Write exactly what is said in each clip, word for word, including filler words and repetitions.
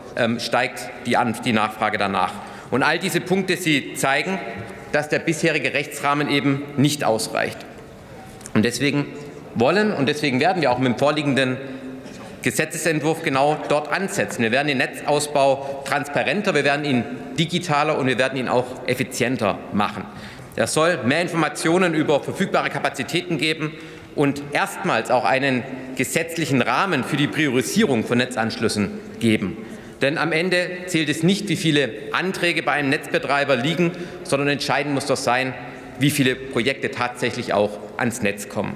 ähm, steigt die, An die Nachfrage danach. Und all diese Punkte, sie zeigen, dass der bisherige Rechtsrahmen eben nicht ausreicht. Und deswegen wollen und deswegen werden wir auch mit dem vorliegenden Gesetzesentwurf genau dort ansetzen. Wir werden den Netzausbau transparenter, wir werden ihn digitaler und wir werden ihn auch effizienter machen. Es soll mehr Informationen über verfügbare Kapazitäten geben und erstmals auch einen gesetzlichen Rahmen für die Priorisierung von Netzanschlüssen geben. Denn am Ende zählt es nicht, wie viele Anträge bei einem Netzbetreiber liegen, sondern entscheidend muss doch sein, wie viele Projekte tatsächlich auch ans Netz kommen.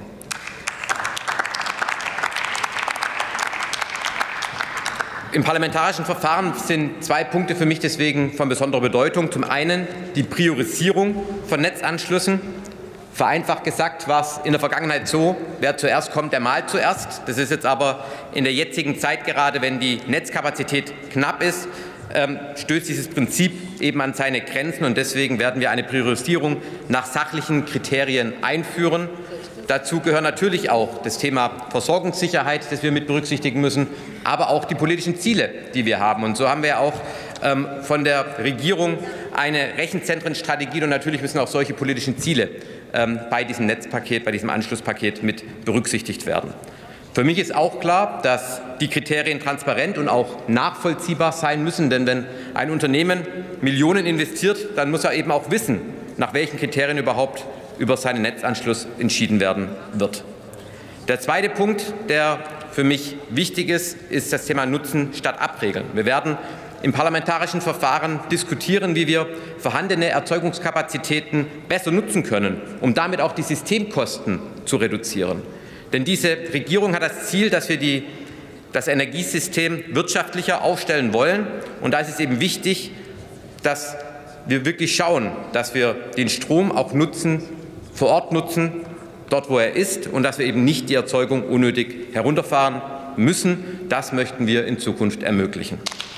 Im parlamentarischen Verfahren sind zwei Punkte für mich deswegen von besonderer Bedeutung. Zum einen die Priorisierung von Netzanschlüssen. Vereinfacht gesagt war es in der Vergangenheit so, wer zuerst kommt, der mahlt zuerst. Das ist jetzt aber in der jetzigen Zeit, gerade wenn die Netzkapazität knapp ist, ähm, stößt dieses Prinzip eben an seine Grenzen. Und deswegen werden wir eine Priorisierung nach sachlichen Kriterien einführen. Dazu gehört natürlich auch das Thema Versorgungssicherheit, das wir mit berücksichtigen müssen, aber auch die politischen Ziele, die wir haben. Und so haben wir auch ähm, von der Regierung eine Rechenzentrenstrategie, und natürlich müssen auch solche politischen Ziele ähm, bei diesem Netzpaket, bei diesem Anschlusspaket mit berücksichtigt werden. Für mich ist auch klar, dass die Kriterien transparent und auch nachvollziehbar sein müssen, denn wenn ein Unternehmen Millionen investiert, dann muss er eben auch wissen, nach welchen Kriterien überhaupt über seinen Netzanschluss entschieden werden wird. Der zweite Punkt, der für mich wichtig ist, ist das Thema Nutzen statt Abregeln. Wir werden im parlamentarischen Verfahren diskutieren, wie wir vorhandene Erzeugungskapazitäten besser nutzen können, um damit auch die Systemkosten zu reduzieren. Denn diese Regierung hat das Ziel, dass wir die, das Energiesystem wirtschaftlicher aufstellen wollen. Und da ist es eben wichtig, dass wir wirklich schauen, dass wir den Strom auch nutzen, vor Ort nutzen, dort wo er ist, und dass wir eben nicht die Erzeugung unnötig herunterfahren müssen. Das möchten wir in Zukunft ermöglichen.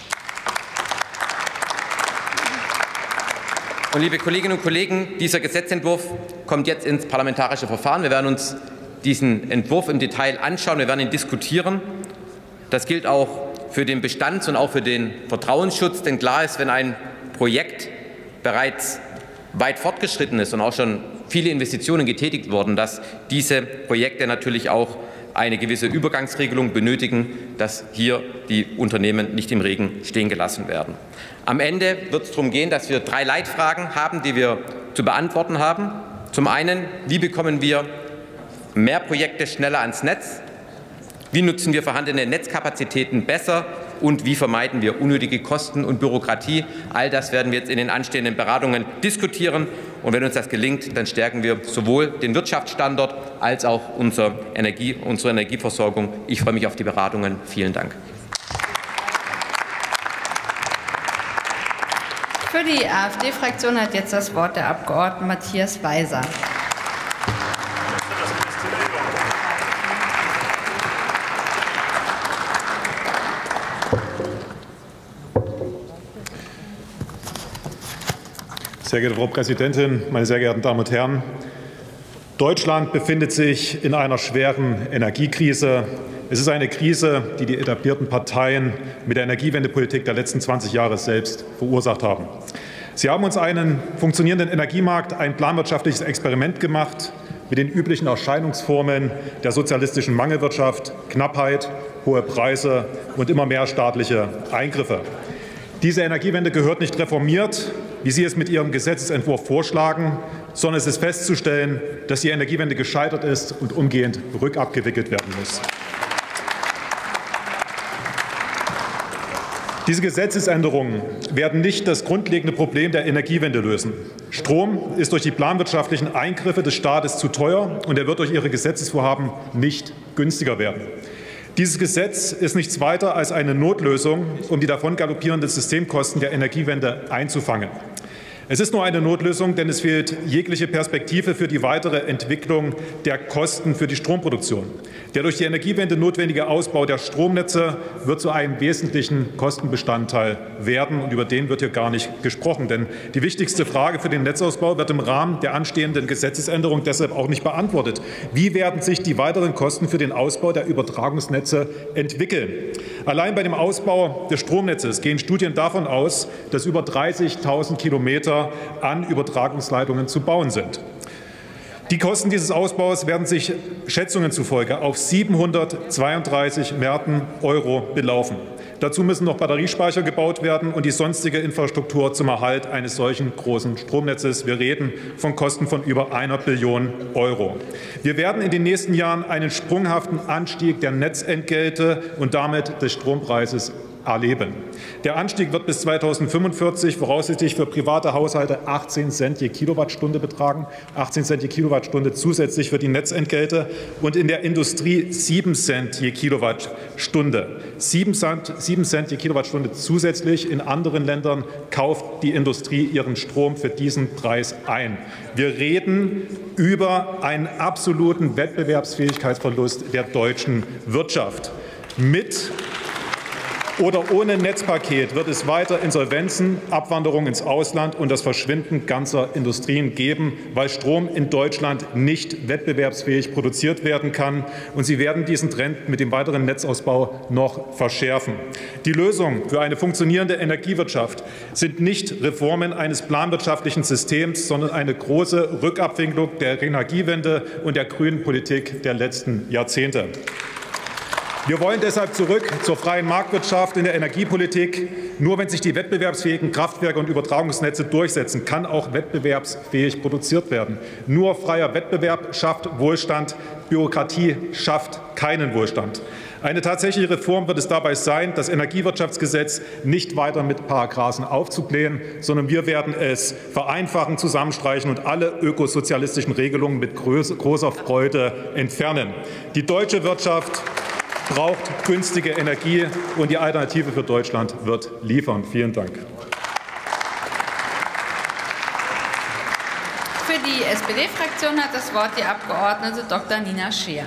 Und liebe Kolleginnen und Kollegen, dieser Gesetzentwurf kommt jetzt ins parlamentarische Verfahren. Wir werden uns diesen Entwurf im Detail anschauen, wir werden ihn diskutieren. Das gilt auch für den Bestands- und auch für den Vertrauensschutz, denn klar ist, wenn ein Projekt bereits weit fortgeschritten ist und auch schon viele Investitionen getätigt wurden, dass diese Projekte natürlich auch eine gewisse Übergangsregelung benötigen, dass hier die Unternehmen nicht im Regen stehen gelassen werden. Am Ende wird es darum gehen, dass wir drei Leitfragen haben, die wir zu beantworten haben. Zum einen, wie bekommen wir mehr Projekte schneller ans Netz? Wie nutzen wir vorhandene Netzkapazitäten besser? Und wie vermeiden wir unnötige Kosten und Bürokratie? All das werden wir jetzt in den anstehenden Beratungen diskutieren. Und wenn uns das gelingt, dann stärken wir sowohl den Wirtschaftsstandort als auch unsere, Energie, unsere Energieversorgung. Ich freue mich auf die Beratungen. Vielen Dank. Für die AfD-Fraktion hat jetzt das Wort der Abgeordnete Matthias Weiser. Sehr geehrte Frau Präsidentin, meine sehr geehrten Damen und Herren! Deutschland befindet sich in einer schweren Energiekrise. Es ist eine Krise, die die etablierten Parteien mit der Energiewendepolitik der letzten zwanzig Jahre selbst verursacht haben. Sie haben uns einen funktionierenden Energiemarkt, ein planwirtschaftliches Experiment gemacht mit den üblichen Erscheinungsformen der sozialistischen Mangelwirtschaft, Knappheit, hohe Preise und immer mehr staatliche Eingriffe. Diese Energiewende gehört nicht reformiert, wie Sie es mit Ihrem Gesetzentwurf vorschlagen, sondern es ist festzustellen, dass die Energiewende gescheitert ist und umgehend rückabgewickelt werden muss. Diese Gesetzesänderungen werden nicht das grundlegende Problem der Energiewende lösen. Strom ist durch die planwirtschaftlichen Eingriffe des Staates zu teuer, und er wird durch Ihre Gesetzesvorhaben nicht günstiger werden. Dieses Gesetz ist nichts weiter als eine Notlösung, um die davon galoppierenden Systemkosten der Energiewende einzufangen. Es ist nur eine Notlösung, denn es fehlt jegliche Perspektive für die weitere Entwicklung der Kosten für die Stromproduktion. Der durch die Energiewende notwendige Ausbau der Stromnetze wird zu einem wesentlichen Kostenbestandteil werden, und über den wird hier gar nicht gesprochen. Denn die wichtigste Frage für den Netzausbau wird im Rahmen der anstehenden Gesetzesänderung deshalb auch nicht beantwortet. Wie werden sich die weiteren Kosten für den Ausbau der Übertragungsnetze entwickeln? Allein bei dem Ausbau des Stromnetzes gehen Studien davon aus, dass über dreißigtausend Kilometer an Übertragungsleitungen zu bauen sind. Die Kosten dieses Ausbaus werden sich Schätzungen zufolge auf siebenhundertzweiunddreißig Milliarden Euro belaufen. Dazu müssen noch Batteriespeicher gebaut werden und die sonstige Infrastruktur zum Erhalt eines solchen großen Stromnetzes. Wir reden von Kosten von über einer Billion Euro. Wir werden in den nächsten Jahren einen sprunghaften Anstieg der Netzentgelte und damit des Strompreises erleben. Der Anstieg wird bis zweitausendfünfundvierzig voraussichtlich für private Haushalte achtzehn Cent je Kilowattstunde betragen, achtzehn Cent je Kilowattstunde zusätzlich für die Netzentgelte und in der Industrie sieben Cent je Kilowattstunde. sieben Cent, sieben Cent je Kilowattstunde zusätzlich. In anderen Ländern kauft die Industrie ihren Strom für diesen Preis ein. Wir reden über einen absoluten Wettbewerbsfähigkeitsverlust der deutschen Wirtschaft. Mit oder ohne Netzpaket wird es weiter Insolvenzen, Abwanderung ins Ausland und das Verschwinden ganzer Industrien geben, weil Strom in Deutschland nicht wettbewerbsfähig produziert werden kann. Und Sie werden diesen Trend mit dem weiteren Netzausbau noch verschärfen. Die Lösung für eine funktionierende Energiewirtschaft sind nicht Reformen eines planwirtschaftlichen Systems, sondern eine große Rückabwicklung der Energiewende und der grünen Politik der letzten Jahrzehnte. Wir wollen deshalb zurück zur freien Marktwirtschaft in der Energiepolitik. Nur wenn sich die wettbewerbsfähigen Kraftwerke und Übertragungsnetze durchsetzen, kann auch wettbewerbsfähig produziert werden. Nur freier Wettbewerb schafft Wohlstand, Bürokratie schafft keinen Wohlstand. Eine tatsächliche Reform wird es dabei sein, das Energiewirtschaftsgesetz nicht weiter mit Paragraphen aufzublähen, sondern wir werden es vereinfachen, zusammenstreichen und alle ökosozialistischen Regelungen mit großer Freude entfernen. Die deutsche Wirtschaft braucht günstige Energie, und die Alternative für Deutschland wird liefern. Vielen Dank. Für die S P D-Fraktion hat das Wort die Abgeordnete Doktor Nina Scheer.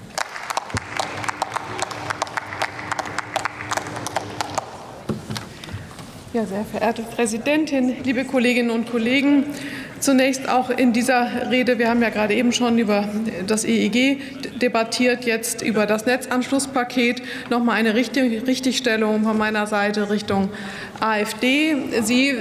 Ja, sehr verehrte Präsidentin, liebe Kolleginnen und Kollegen! Zunächst auch in dieser Rede, wir haben ja gerade eben schon über das E E G debattiert, jetzt über das Netzanschlusspaket, noch mal eine Richtigstellung von meiner Seite Richtung AfD. Sie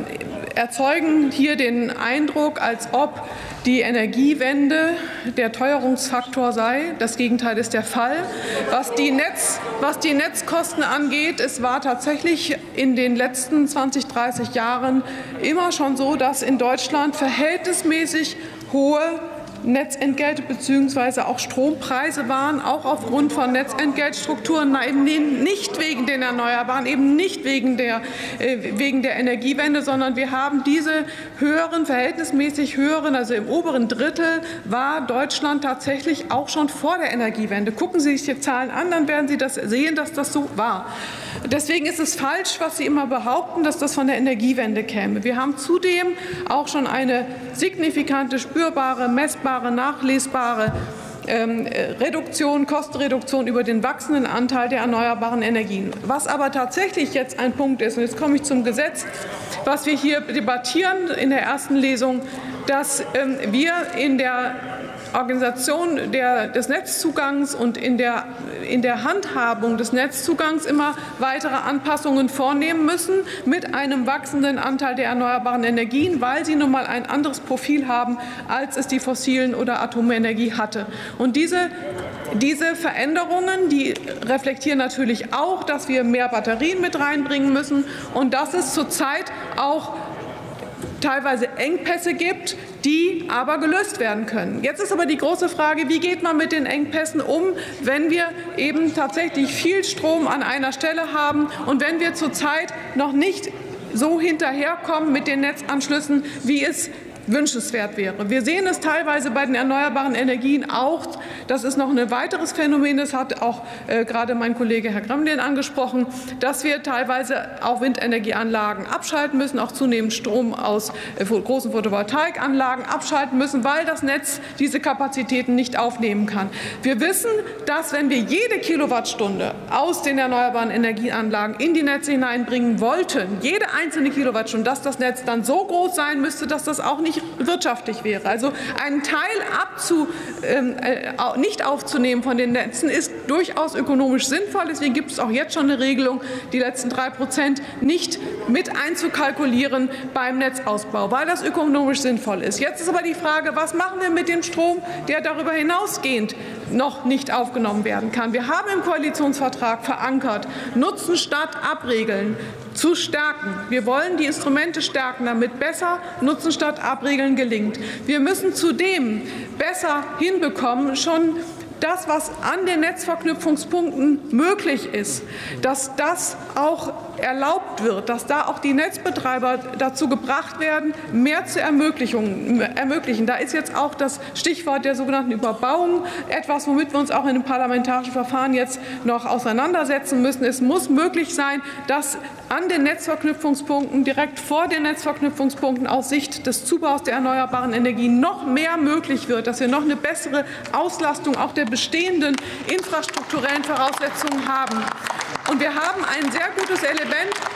erzeugen hier den Eindruck, als ob die Energiewende der Teuerungsfaktor sei. Das Gegenteil ist der Fall. Was die, Netz, was die Netzkosten angeht, es war tatsächlich in den letzten zwanzig, dreißig Jahren immer schon so, dass in Deutschland verhältnismäßig hohe Netzentgelte bzw. auch Strompreise waren, auch aufgrund von Netzentgeltstrukturen, eben nicht wegen den Erneuerbaren, eben nicht wegen der, äh, wegen der Energiewende, sondern wir haben diese höheren, verhältnismäßig höheren, also im oberen Drittel war Deutschland tatsächlich auch schon vor der Energiewende. Gucken Sie sich die Zahlen an, dann werden Sie das sehen, dass das so war. Deswegen ist es falsch, was Sie immer behaupten, dass das von der Energiewende käme. Wir haben zudem auch schon eine signifikante, spürbare, messbare, nachlesbare ähm, Reduktion, Kostenreduktion über den wachsenden Anteil der erneuerbaren Energien. Was aber tatsächlich jetzt ein Punkt ist, und jetzt komme ich zum Gesetz, was wir hier debattieren in der ersten Lesung, dass ähm, wir in der Organisation der, des Netzzugangs und in der, in der Handhabung des Netzzugangs immer weitere Anpassungen vornehmen müssen mit einem wachsenden Anteil der erneuerbaren Energien, weil sie nun mal ein anderes Profil haben, als es die fossilen oder Atomenergie hatte. Und diese, diese Veränderungen, die reflektieren natürlich auch, dass wir mehr Batterien mit reinbringen müssen und dass es zurzeit auch teilweise Engpässe gibt, die aber gelöst werden können. Jetzt ist aber die große Frage, wie geht man mit den Engpässen um, wenn wir eben tatsächlich viel Strom an einer Stelle haben und wenn wir zurzeit noch nicht so hinterherkommen mit den Netzanschlüssen, wie es wünschenswert wäre. Wir sehen es teilweise bei den erneuerbaren Energien auch. Das ist noch ein weiteres Phänomen, das hat auch äh, gerade mein Kollege Herr Gremlin angesprochen, dass wir teilweise auch Windenergieanlagen abschalten müssen, auch zunehmend Strom aus äh, großen Photovoltaikanlagen abschalten müssen, weil das Netz diese Kapazitäten nicht aufnehmen kann. Wir wissen, dass wenn wir jede Kilowattstunde aus den erneuerbaren Energieanlagen in die Netze hineinbringen wollten, jede einzelne Kilowattstunde, dass das Netz dann so groß sein müsste, dass das auch nicht nicht wirtschaftlich wäre. Also einen Teil abzu, ähm, äh, nicht aufzunehmen von den Netzen ist durchaus ökonomisch sinnvoll. Deswegen gibt es auch jetzt schon eine Regelung, die letzten drei Prozent nicht mit einzukalkulieren beim Netzausbau, weil das ökonomisch sinnvoll ist. Jetzt ist aber die Frage, was machen wir mit dem Strom, der darüber hinausgehend noch nicht aufgenommen werden kann. Wir haben im Koalitionsvertrag verankert, Nutzen statt Abregeln zu stärken. Wir wollen die Instrumente stärken, damit besser Nutzen statt Abregeln gelingt. Wir müssen zudem besser hinbekommen, schon das, was an den Netzverknüpfungspunkten möglich ist, dass das auch erlaubt wird, dass da auch die Netzbetreiber dazu gebracht werden, mehr zu ermöglichen. Da ist jetzt auch das Stichwort der sogenannten Überbauung etwas, womit wir uns auch in dem parlamentarischen Verfahren jetzt noch auseinandersetzen müssen. Es muss möglich sein, dass an den Netzverknüpfungspunkten, direkt vor den Netzverknüpfungspunkten aus Sicht des Zubaus der erneuerbaren Energie noch mehr möglich wird, dass wir noch eine bessere Auslastung auch der bestehenden infrastrukturellen Voraussetzungen haben. Und wir haben ein sehr gutes Element,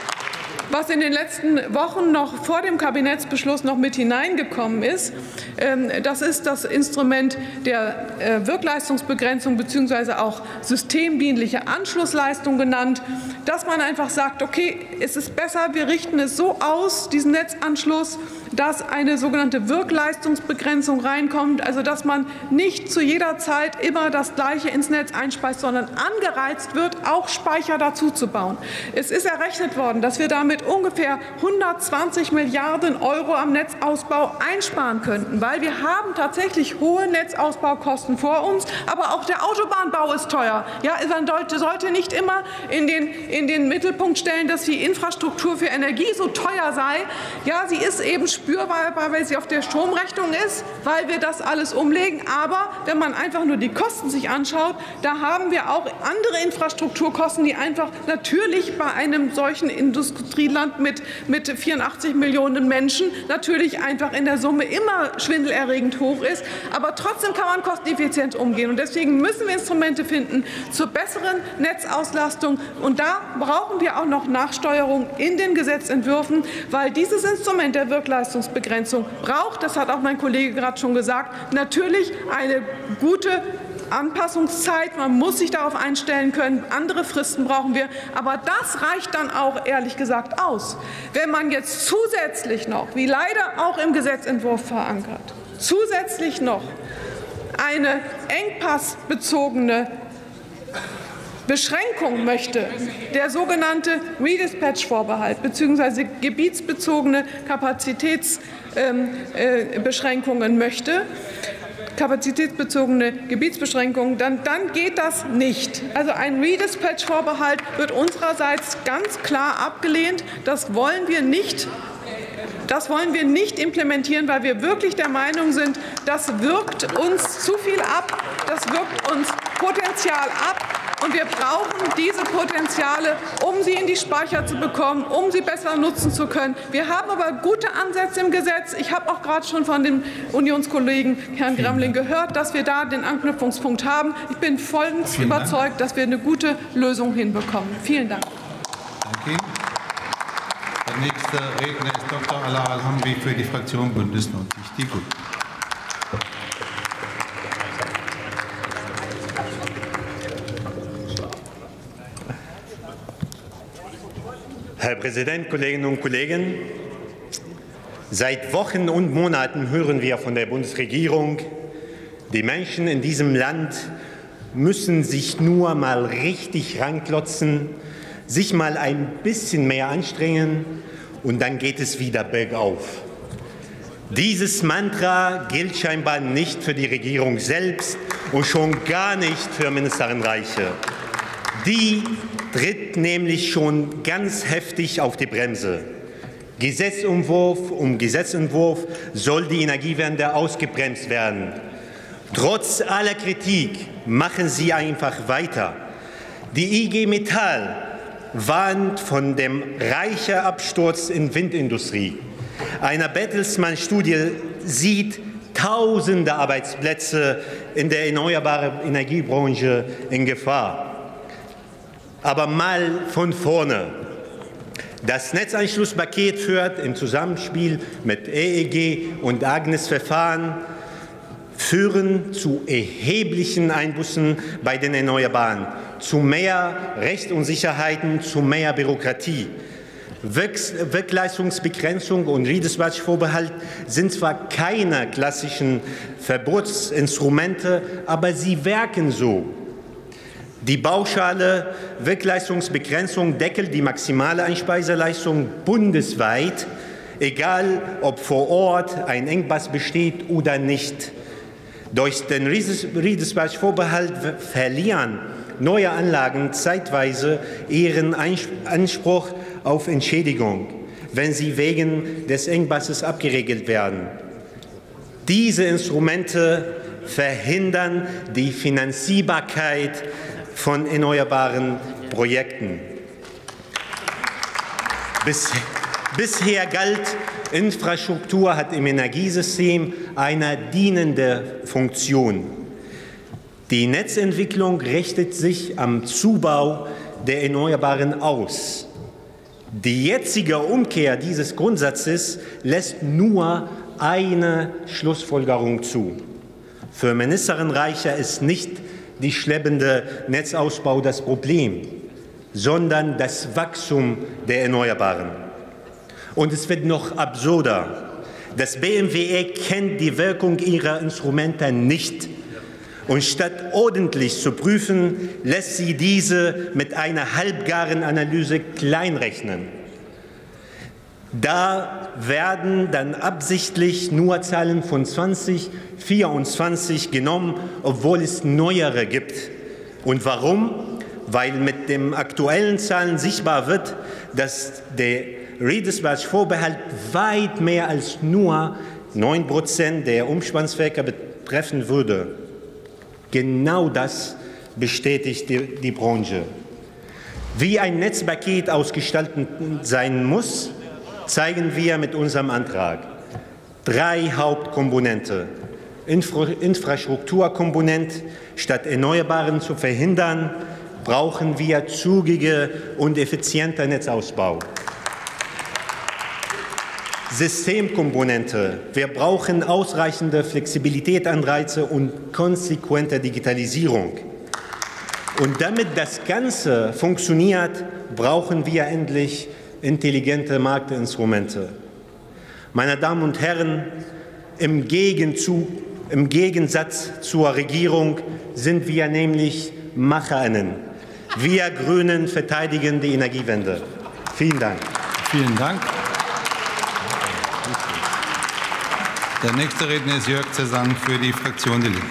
was in den letzten Wochen noch vor dem Kabinettsbeschluss noch mit hineingekommen ist. Das ist das Instrument der Wirkleistungsbegrenzung bzw. auch systemdienliche Anschlussleistung genannt, dass man einfach sagt, okay, es ist besser, wir richten es so aus, diesen Netzanschluss, dass eine sogenannte Wirkleistungsbegrenzung reinkommt, also dass man nicht zu jeder Zeit immer das Gleiche ins Netz einspeist, sondern angereizt wird, auch Speicher dazu zu bauen. Es ist errechnet worden, dass wir damit ungefähr hundertzwanzig Milliarden Euro am Netzausbau einsparen könnten, weil wir haben tatsächlich hohe Netzausbaukosten vor uns, aber auch der Autobahnbau ist teuer. Ja, man sollte nicht immer in den, in den Mittelpunkt stellen, dass die Infrastruktur für Energie so teuer sei. Ja, sie ist eben spürbar, weil sie auf der Stromrechnung ist, weil wir das alles umlegen. Aber wenn man einfach nur die Kosten sich anschaut, da haben wir auch andere Infrastrukturkosten, die einfach natürlich bei einem solchen Industrieland mit, mit vierundachtzig Millionen Menschen natürlich einfach in der Summe immer schwindelerregend hoch ist. Aber trotzdem kann man kosteneffizient umgehen. Und deswegen müssen wir Instrumente finden zur besseren Netzauslastung. Und da brauchen wir auch noch Nachsteuerung in den Gesetzentwürfen, weil dieses Instrument der Wirkleistungsbegrenzung braucht, das hat auch mein Kollege gerade schon gesagt, natürlich eine gute Anpassungszeit. Man muss sich darauf einstellen können. Andere Fristen brauchen wir. Aber das reicht dann auch, ehrlich gesagt, aus. Wenn man jetzt zusätzlich noch, wie leider auch im Gesetzentwurf verankert, zusätzlich noch eine engpassbezogene Beschränkung möchte, der sogenannte Redispatch-Vorbehalt bzw. gebietsbezogene Kapazitätsbeschränkungen möchte, kapazitätsbezogene Gebietsbeschränkungen, dann, dann geht das nicht. Also ein Redispatch-Vorbehalt wird unsererseits ganz klar abgelehnt. Das wollen wir nicht. Das wollen wir nicht implementieren, weil wir wirklich der Meinung sind, das wirkt uns zu viel ab, das wirkt uns Potenzial ab. Und wir brauchen diese Potenziale, um sie in die Speicher zu bekommen, um sie besser nutzen zu können. Wir haben aber gute Ansätze im Gesetz. Ich habe auch gerade schon von dem Unionskollegen Herrn Gramling gehört, dass wir da den Anknüpfungspunkt haben. Ich bin vollends Vielen überzeugt, Dank. dass wir eine gute Lösung hinbekommen. Vielen Dank. Danke. Der nächste Redner ist Doktor Ala Al-Hamri für die Fraktion Bündnis neunzig Die Grünen. Herr Präsident, Kolleginnen und Kollegen! Seit Wochen und Monaten hören wir von der Bundesregierung, die Menschen in diesem Land müssen sich nur mal richtig ranklotzen, sich mal ein bisschen mehr anstrengen und dann geht es wieder bergauf. Dieses Mantra gilt scheinbar nicht für die Regierung selbst und schon gar nicht für Ministerin Reiche. Die tritt nämlich schon ganz heftig auf die Bremse. Gesetzentwurf um Gesetzentwurf soll die Energiewende ausgebremst werden. Trotz aller Kritik machen sie einfach weiter. Die I G Metall warnt von dem Reiche-Absturz in Windindustrie. Eine Bertelsmann-Studie sieht tausende Arbeitsplätze in der erneuerbaren Energiebranche in Gefahr. Aber mal von vorne. Das Netzanschlusspaket führt im Zusammenspiel mit E E G und Agnes-Verfahren führen zu erheblichen Einbußen bei den Erneuerbaren, zu mehr Rechtsunsicherheiten, zu mehr Bürokratie. Wirkleistungsbegrenzung und Redispatch-Vorbehalt sind zwar keine klassischen Verbotsinstrumente, aber sie wirken so. Die pauschale Wirkleistungsbegrenzung deckelt die maximale Einspeiseleistung bundesweit, egal ob vor Ort ein Engpass besteht oder nicht. Durch den Redispatch-Vorbehalt verlieren neue Anlagen zeitweise ihren Anspruch auf Entschädigung, wenn sie wegen des Engpasses abgeregelt werden. Diese Instrumente verhindern die Finanzierbarkeit von erneuerbaren Projekten. Bis, bisher galt, Infrastruktur hat im Energiesystem eine dienende Funktion. Die Netzentwicklung richtet sich am Zubau der Erneuerbaren aus. Die jetzige Umkehr dieses Grundsatzes lässt nur eine Schlussfolgerung zu. Für Ministerin Reicher ist nicht die schleppende Netzausbau das Problem, sondern das Wachstum der Erneuerbaren. Und es wird noch absurder. Das B M W erkennt die Wirkung ihrer Instrumente nicht. Und statt ordentlich zu prüfen, lässt sie diese mit einer halbgaren Analyse kleinrechnen. Da werden dann absichtlich nur Zahlen von zwanzig vierundzwanzig genommen, obwohl es neuere gibt. Und warum? Weil mit den aktuellen Zahlen sichtbar wird, dass der Redispatch-Vorbehalt weit mehr als nur neun Prozent der Umspannwerke betreffen würde. Genau das bestätigt die, die Branche. Wie ein Netzpaket ausgestaltet sein muss, zeigen wir mit unserem Antrag. Drei Hauptkomponente. Infra Infrastrukturkomponent. Statt Erneuerbaren zu verhindern, brauchen wir zügige und effizienter Netzausbau. Systemkomponente. Wir brauchen ausreichende Flexibilität, Anreize und konsequente Digitalisierung. Und damit das Ganze funktioniert, brauchen wir endlich intelligente Marktinstrumente. Meine Damen und Herren, im Gegenzug, im Gegensatz zur Regierung sind wir nämlich MacherInnen. Wir Grünen verteidigen die Energiewende. Vielen Dank. Vielen Dank. Der nächste Redner ist Jörg Zesang für die Fraktion Die Linke.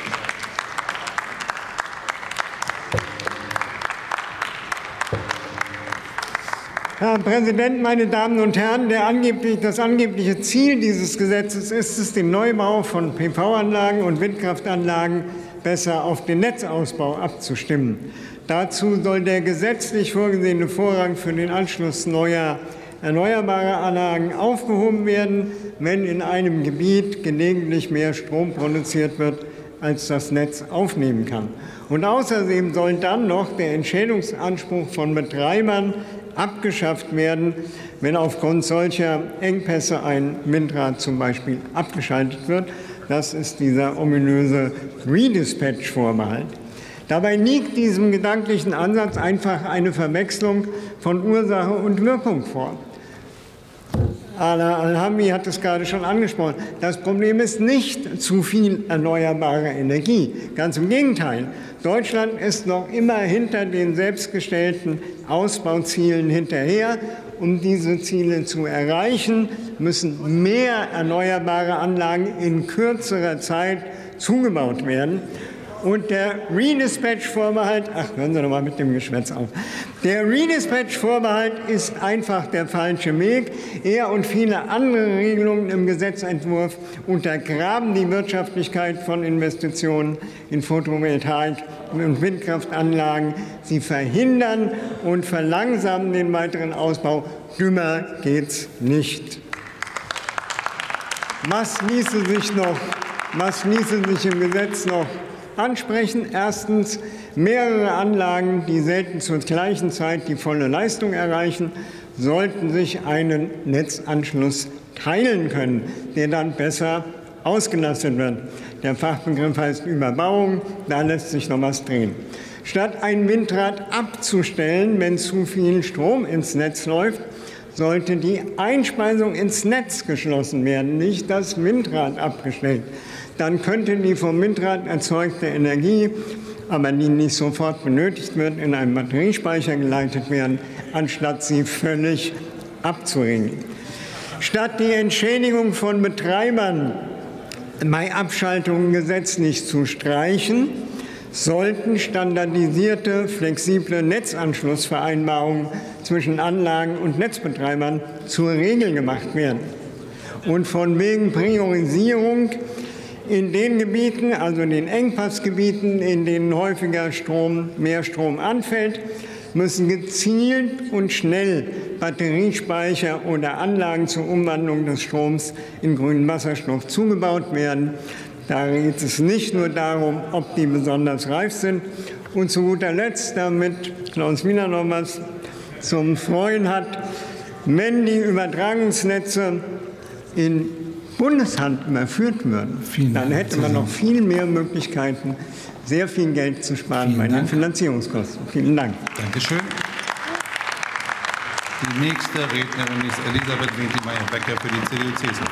Herr Präsident, meine Damen und Herren! Der angeblich, das angebliche Ziel dieses Gesetzes ist es, den Neubau von P V-Anlagen und Windkraftanlagen besser auf den Netzausbau abzustimmen. Dazu soll der gesetzlich vorgesehene Vorrang für den Anschluss neuer erneuerbare Anlagen aufgehoben werden, wenn in einem Gebiet gelegentlich mehr Strom produziert wird, als das Netz aufnehmen kann. Und außerdem soll dann noch der Entschädigungsanspruch von Betreibern abgeschafft werden, wenn aufgrund solcher Engpässe ein Windrad zum Beispiel abgeschaltet wird. Das ist dieser ominöse Redispatch-Vorbehalt. Dabei liegt diesem gedanklichen Ansatz einfach eine Verwechslung von Ursache und Wirkung vor. Ala Al-Hamdi hat es gerade schon angesprochen. Das Problem ist nicht zu viel erneuerbare Energie. Ganz im Gegenteil. Deutschland ist noch immer hinter den selbstgestellten Ausbauzielen hinterher. Um diese Ziele zu erreichen, müssen mehr erneuerbare Anlagen in kürzerer Zeit zugebaut werden. Und der Redispatch-Vorbehalt, ach, hören Sie doch mal mit dem Geschwätz auf. Der Redispatch-Vorbehalt ist einfach der falsche Weg. Er und viele andere Regelungen im Gesetzentwurf untergraben die Wirtschaftlichkeit von Investitionen in Photovoltaik und Windkraftanlagen. Sie verhindern und verlangsamen den weiteren Ausbau. Dümmer geht's nicht. Was ließe sich noch, was ließe sich im Gesetz noch ansprechen? Erstens mehrere Anlagen, die selten zur gleichen Zeit die volle Leistung erreichen, sollten sich einen Netzanschluss teilen können, der dann besser ausgelastet wird. Der Fachbegriff heißt Überbauung, da lässt sich noch was drehen. Statt ein Windrad abzustellen, wenn zu viel Strom ins Netz läuft, sollte die Einspeisung ins Netz geschlossen werden, nicht das Windrad abgestellt. Dann könnte die vom Windrad erzeugte Energie, aber die nicht sofort benötigt wird, in einen Batteriespeicher geleitet werden, anstatt sie völlig abzuregeln. Statt die Entschädigung von Betreibern bei Abschaltungen gesetzlich zu streichen, sollten standardisierte, flexible Netzanschlussvereinbarungen zwischen Anlagen- und Netzbetreibern zur Regel gemacht werden. Und von wegen Priorisierung in den Gebieten, also den Engpassgebieten, in denen häufiger Strom, mehr Strom anfällt, müssen gezielt und schnell Batteriespeicher oder Anlagen zur Umwandlung des Stroms in grünen Wasserstoff zugebaut werden. Da geht es nicht nur darum, ob die besonders reif sind. Und zu guter Letzt, damit Klaus Wiener noch was zum Freuen hat, wenn die Übertragungsnetze in Bundeshand überführt würden, dann hätte man noch viel mehr Möglichkeiten, sehr viel Geld zu sparen bei den Finanzierungskosten. Vielen Dank. Dankeschön. Die nächste Rednerin ist Elisabeth Winkelmeier-Becker für die C D U C S U.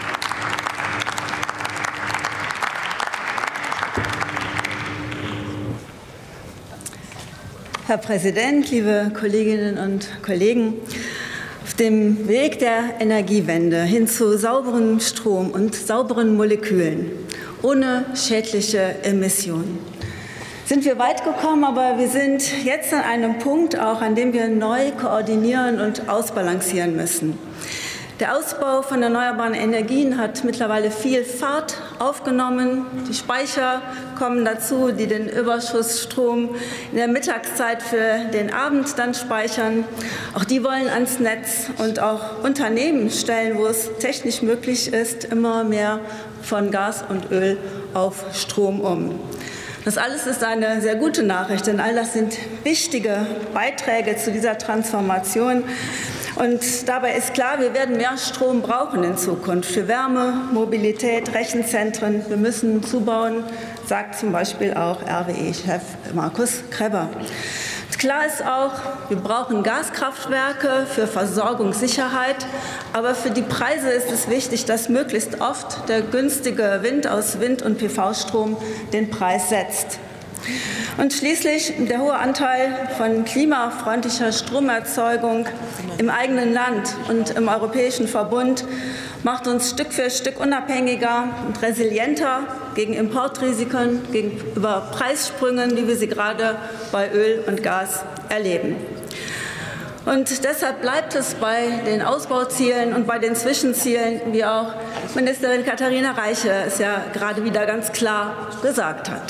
Herr Präsident, liebe Kolleginnen und Kollegen! Auf dem Weg der Energiewende hin zu sauberen Strom und sauberen Molekülen ohne schädliche Emissionen sind wir weit gekommen, aber wir sind jetzt an einem Punkt, auch an dem wir neu koordinieren und ausbalancieren müssen. Der Ausbau von erneuerbaren Energien hat mittlerweile viel Fahrt aufgenommen. Die Speicher kommen dazu, die den Überschussstrom in der Mittagszeit für den Abend dann speichern. Auch die wollen ans Netz, und auch Unternehmen stellen, wo es technisch möglich ist, immer mehr von Gas und Öl auf Strom um. Das alles ist eine sehr gute Nachricht, denn all das sind wichtige Beiträge zu dieser Transformation. Und dabei ist klar, wir werden mehr Strom brauchen in Zukunft für Wärme, Mobilität, Rechenzentren. Wir müssen zubauen, sagt zum Beispiel auch R W E-Chef Markus Kreber. Klar ist auch, wir brauchen Gaskraftwerke für Versorgungssicherheit, aber für die Preise ist es wichtig, dass möglichst oft der günstige Wind aus Wind- und P V-Strom den Preis setzt. Und schließlich der hohe Anteil von klimafreundlicher Stromerzeugung im eigenen Land und im Europäischen Verbund macht uns Stück für Stück unabhängiger und resilienter gegen Importrisiken, gegenüber Preissprüngen, wie wir sie gerade bei Öl und Gas erleben. Und deshalb bleibt es bei den Ausbauzielen und bei den Zwischenzielen, wie auch Ministerin Katharina Reiche es ja gerade wieder ganz klar gesagt hat.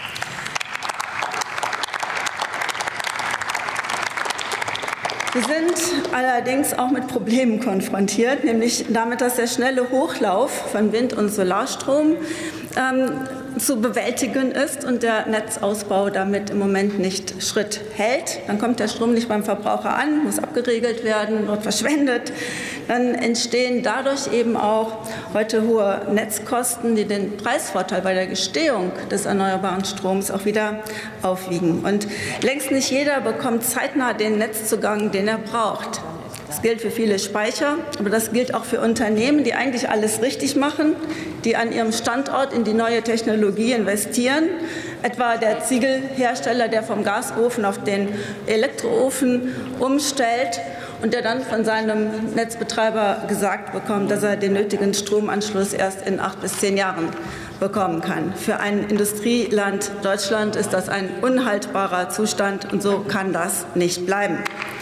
Wir sind allerdings auch mit Problemen konfrontiert, nämlich damit, dass der schnelle Hochlauf von Wind- und Solarstrom ähm, zu bewältigen ist und der Netzausbau damit im Moment nicht Schritt hält. Dann kommt der Strom nicht beim Verbraucher an, muss abgeregelt werden, wird verschwendet. Dann entstehen dadurch eben auch heute hohe Netzkosten, die den Preisvorteil bei der Gestehung des erneuerbaren Stroms auch wieder aufwiegen. Und längst nicht jeder bekommt zeitnah den Netzzugang, den er braucht. Das gilt für viele Speicher, aber das gilt auch für Unternehmen, die eigentlich alles richtig machen, die an ihrem Standort in die neue Technologie investieren, etwa der Ziegelhersteller, der vom Gasofen auf den Elektroofen umstellt und der dann von seinem Netzbetreiber gesagt bekommt, dass er den nötigen Stromanschluss erst in acht bis zehn Jahren bekommen kann. Für ein Industrieland Deutschland ist das ein unhaltbarer Zustand, und so kann das nicht bleiben.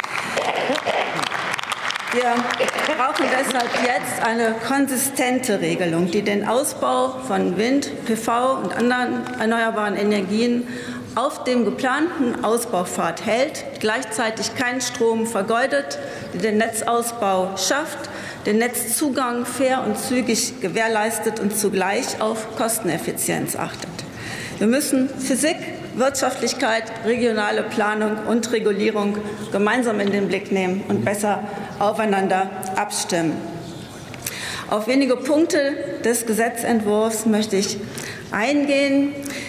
Wir brauchen deshalb jetzt eine konsistente Regelung, die den Ausbau von Wind, P V und anderen erneuerbaren Energien auf dem geplanten Ausbaupfad hält, gleichzeitig keinen Strom vergeudet, die den Netzausbau schafft, den Netzzugang fair und zügig gewährleistet und zugleich auf Kosteneffizienz achtet. Wir müssen Physik Wirtschaftlichkeit, regionale Planung und Regulierung gemeinsam in den Blick nehmen und besser aufeinander abstimmen. Auf wenige Punkte des Gesetzentwurfs möchte ich eingehen.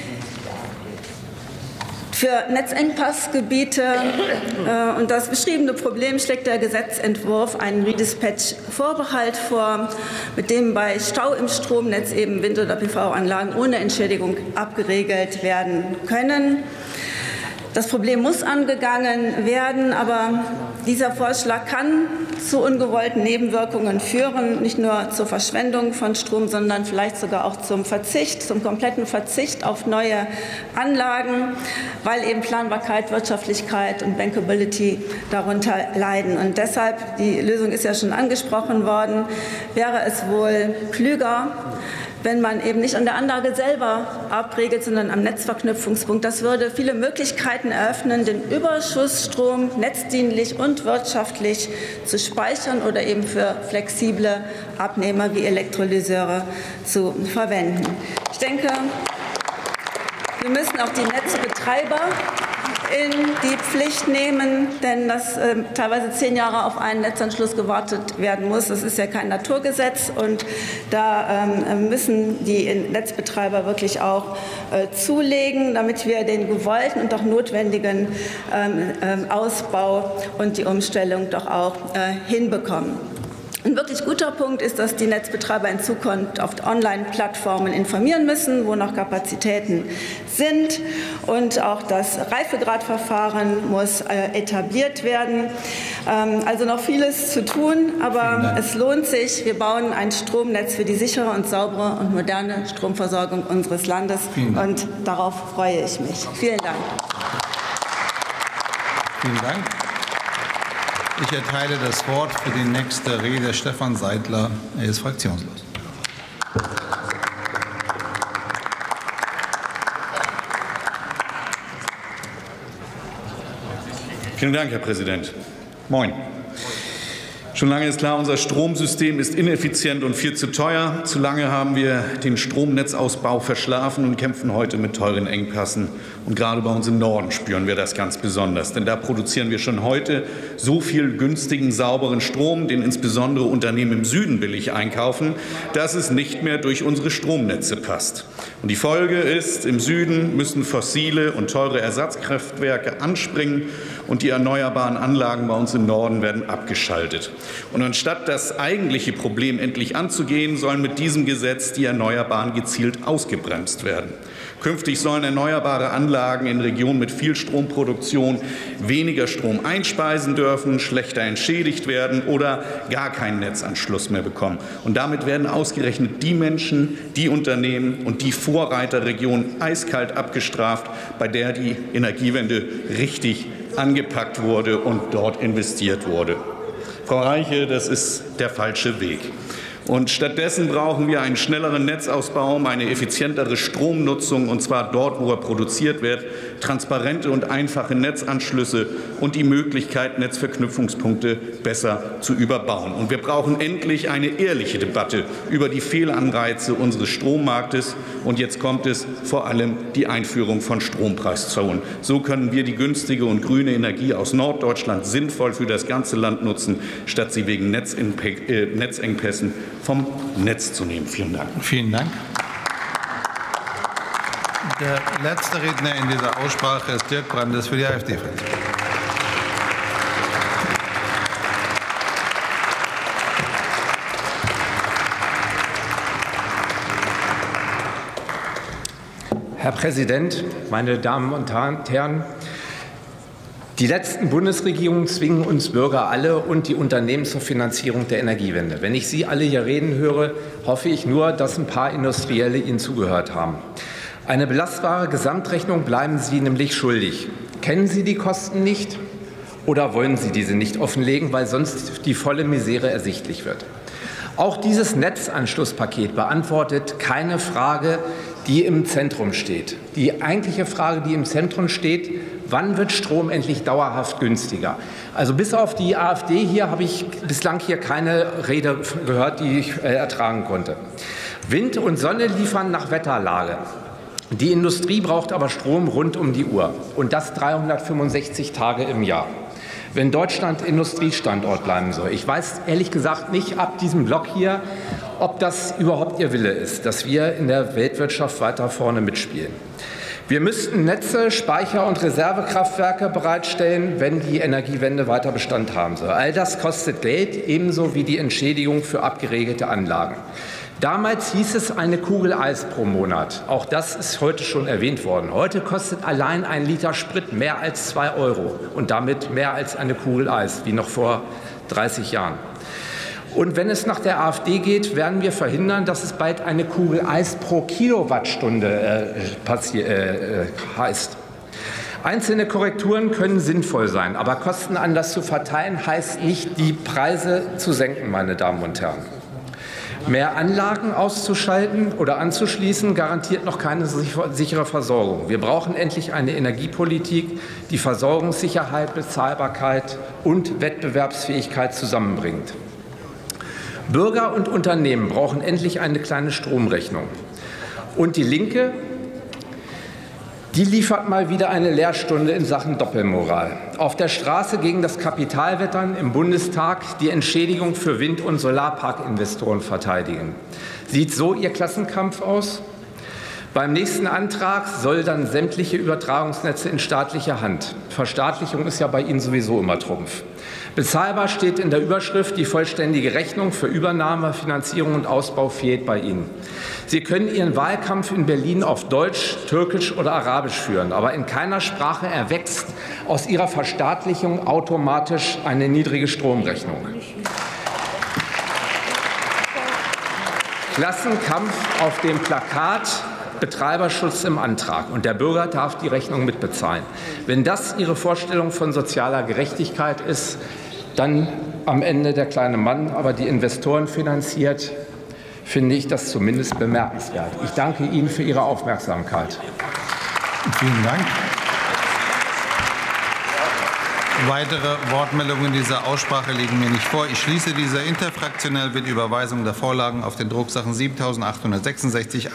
Für Netzengpassgebiete äh, und das beschriebene Problem schlägt der Gesetzentwurf einen Redispatch-Vorbehalt vor, mit dem bei Stau im Stromnetz eben Wind- oder P V-Anlagen ohne Entschädigung abgeregelt werden können. Das Problem muss angegangen werden, aber dieser Vorschlag kann zu ungewollten Nebenwirkungen führen, nicht nur zur Verschwendung von Strom, sondern vielleicht sogar auch zum Verzicht, zum kompletten Verzicht auf neue Anlagen, weil eben Planbarkeit, Wirtschaftlichkeit und Bankability darunter leiden. Und deshalb, die Lösung ist ja schon angesprochen worden, wäre es wohl klüger, wenn man eben nicht an der Anlage selber abregelt, sondern am Netzverknüpfungspunkt. Das würde viele Möglichkeiten eröffnen, den Überschussstrom netzdienlich und wirtschaftlich zu speichern oder eben für flexible Abnehmer wie Elektrolyseure zu verwenden. Ich denke, wir müssen auch die Netzbetreiber in die Pflicht nehmen, denn dass äh, teilweise zehn Jahre auf einen Netzanschluss gewartet werden muss. Das ist ja kein Naturgesetz, und da ähm, müssen die Netzbetreiber wirklich auch äh, zulegen, damit wir den gewollten und auch notwendigen ähm, ähm, Ausbau und die Umstellung doch auch äh, hinbekommen. Ein wirklich guter Punkt ist, dass die Netzbetreiber in Zukunft auf Online-Plattformen informieren müssen, wo noch Kapazitäten sind. Und auch das Reifegradverfahren muss äh, etabliert werden. Ähm, also noch vieles zu tun, aber es lohnt sich. Wir bauen ein Stromnetz für die sichere und saubere und moderne Stromversorgung unseres Landes. Und darauf freue ich mich. Vielen Dank. Vielen Dank. Ich erteile das Wort für die nächste Rede Stefan Seidler. Er ist fraktionslos. Vielen Dank, Herr Präsident. Moin. Schon lange ist klar, unser Stromsystem ist ineffizient und viel zu teuer. Zu lange haben wir den Stromnetzausbau verschlafen und kämpfen heute mit teuren Engpässen. Und gerade bei uns im Norden spüren wir das ganz besonders. Denn da produzieren wir schon heute so viel günstigen, sauberen Strom, den insbesondere Unternehmen im Süden billig einkaufen, dass es nicht mehr durch unsere Stromnetze passt. Und die Folge ist, im Süden müssen fossile und teure Ersatzkraftwerke anspringen und die erneuerbaren Anlagen bei uns im Norden werden abgeschaltet. Und anstatt das eigentliche Problem endlich anzugehen, sollen mit diesem Gesetz die Erneuerbaren gezielt ausgebremst werden. Künftig sollen erneuerbare Anlagen in Regionen mit viel Stromproduktion weniger Strom einspeisen dürfen, schlechter entschädigt werden oder gar keinen Netzanschluss mehr bekommen. Und damit werden ausgerechnet die Menschen, die Unternehmen und die Vorreiterregionen eiskalt abgestraft, bei der die Energiewende richtig angepackt wurde und dort investiert wurde. Frau Reiche, das ist der falsche Weg. Und stattdessen brauchen wir einen schnelleren Netzausbau, eine effizientere Stromnutzung, und zwar dort, wo er produziert wird, transparente und einfache Netzanschlüsse und die Möglichkeit, Netzverknüpfungspunkte besser zu überbauen. Und wir brauchen endlich eine ehrliche Debatte über die Fehlanreize unseres Strommarktes. Und jetzt kommt es vor allem die Einführung von Strompreiszonen. So können wir die günstige und grüne Energie aus Norddeutschland sinnvoll für das ganze Land nutzen, statt sie wegen Netzengpässen vom Netz zu nehmen. Vielen Dank. Vielen Dank. Der letzte Redner in dieser Aussprache ist Dirk Brandes für die AfD-Fraktion. Herr Präsident, meine Damen und Herren! Die letzten Bundesregierungen zwingen uns Bürger alle und die Unternehmen zur Finanzierung der Energiewende. Wenn ich Sie alle hier reden höre, hoffe ich nur, dass ein paar Industrielle Ihnen zugehört haben. Eine belastbare Gesamtrechnung bleiben Sie nämlich schuldig. Kennen Sie die Kosten nicht oder wollen Sie diese nicht offenlegen, weil sonst die volle Misere ersichtlich wird? Auch dieses Netzanschlusspaket beantwortet keine Frage, die im Zentrum steht. Die eigentliche Frage, die im Zentrum steht: Wann wird Strom endlich dauerhaft günstiger? Also bis auf die AfD hier habe ich bislang hier keine Rede gehört, die ich äh, ertragen konnte. Wind und Sonne liefern nach Wetterlage. Die Industrie braucht aber Strom rund um die Uhr, und das dreihundertfünfundsechzig Tage im Jahr. Wenn Deutschland Industriestandort bleiben soll. Ich weiß ehrlich gesagt nicht ab diesem Block hier, ob das überhaupt Ihr Wille ist, dass wir in der Weltwirtschaft weiter vorne mitspielen. Wir müssten Netze, Speicher- und Reservekraftwerke bereitstellen, wenn die Energiewende weiter Bestand haben soll. All das kostet Geld, ebenso wie die Entschädigung für abgeregelte Anlagen. Damals hieß es eine Kugel Eis pro Monat. Auch das ist heute schon erwähnt worden. Heute kostet allein ein Liter Sprit mehr als zwei Euro und damit mehr als eine Kugel Eis, wie noch vor dreißig Jahren. Und wenn es nach der AfD geht, werden wir verhindern, dass es bald eine Kugel Eis pro Kilowattstunde äh, äh, heißt. Einzelne Korrekturen können sinnvoll sein, aber Kosten anders zu verteilen heißt nicht, die Preise zu senken, meine Damen und Herren. Mehr Anlagen auszuschalten oder anzuschließen garantiert noch keine sichere Versorgung. Wir brauchen endlich eine Energiepolitik, die Versorgungssicherheit, Bezahlbarkeit und Wettbewerbsfähigkeit zusammenbringt. Bürger und Unternehmen brauchen endlich eine kleine Stromrechnung. Und die Linke, die liefert mal wieder eine Lehrstunde in Sachen Doppelmoral. Auf der Straße gegen das Kapitalwettern, im Bundestag die Entschädigung für Wind- und Solarparkinvestoren verteidigen. Sieht so Ihr Klassenkampf aus? Beim nächsten Antrag soll dann sämtliche Übertragungsnetze in staatlicher Hand. Verstaatlichung ist ja bei Ihnen sowieso immer Trumpf. Bezahlbar steht in der Überschrift, die vollständige Rechnung für Übernahme, Finanzierung und Ausbau fehlt bei Ihnen. Sie können Ihren Wahlkampf in Berlin auf Deutsch, Türkisch oder Arabisch führen, aber in keiner Sprache erwächst aus Ihrer Verstaatlichung automatisch eine niedrige Stromrechnung. Klassenkampf auf dem Plakat, Betreiberschutz im Antrag, und der Bürger darf die Rechnung mitbezahlen. Wenn das Ihre Vorstellung von sozialer Gerechtigkeit ist, dann am Ende der kleine Mann, aber die Investoren finanziert, finde ich das zumindest bemerkenswert. Ich danke Ihnen für Ihre Aufmerksamkeit. Vielen Dank. Weitere Wortmeldungen in dieser Aussprache liegen mir nicht vor. Ich schließe diese. Interfraktionell wird die Überweisung der Vorlagen auf den Drucksachen siebentausendachthundertsechsundsechzig,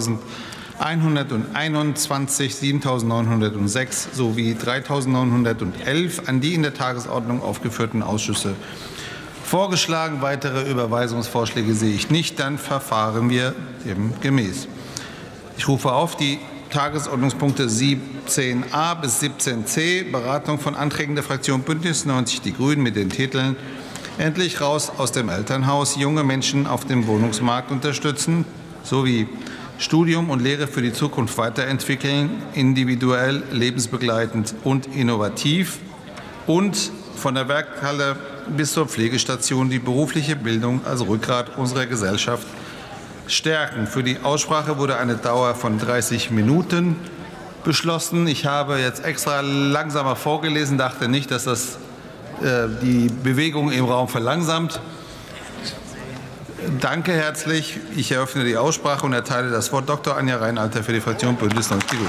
achttausendeinhunderteinundzwanzig, siebentausendneunhundertsechs sowie dreitausendneunhundertelf an die in der Tagesordnung aufgeführten Ausschüsse vorgeschlagen. Weitere Überweisungsvorschläge sehe ich nicht. Dann verfahren wir demgemäß. Ich rufe auf die Tagesordnungspunkte siebzehn a bis siebzehn c, Beratung von Anträgen der Fraktion Bündnis neunzig Die Grünen mit den Titeln Endlich raus aus dem Elternhaus, junge Menschen auf dem Wohnungsmarkt unterstützen sowie Studium und Lehre für die Zukunft weiterentwickeln, individuell, lebensbegleitend und innovativ, und von der Werkhalle bis zur Pflegestation die berufliche Bildung als Rückgrat unserer Gesellschaft stärken. Für die Aussprache wurde eine Dauer von dreißig Minuten beschlossen. Ich habe jetzt extra langsamer vorgelesen, dachte nicht, dass das äh, die Bewegung im Raum verlangsamt. Danke herzlich. Ich eröffne die Aussprache und erteile das Wort Doktor Anja Reinalter für die Fraktion Bündnis neunzig Die Grünen.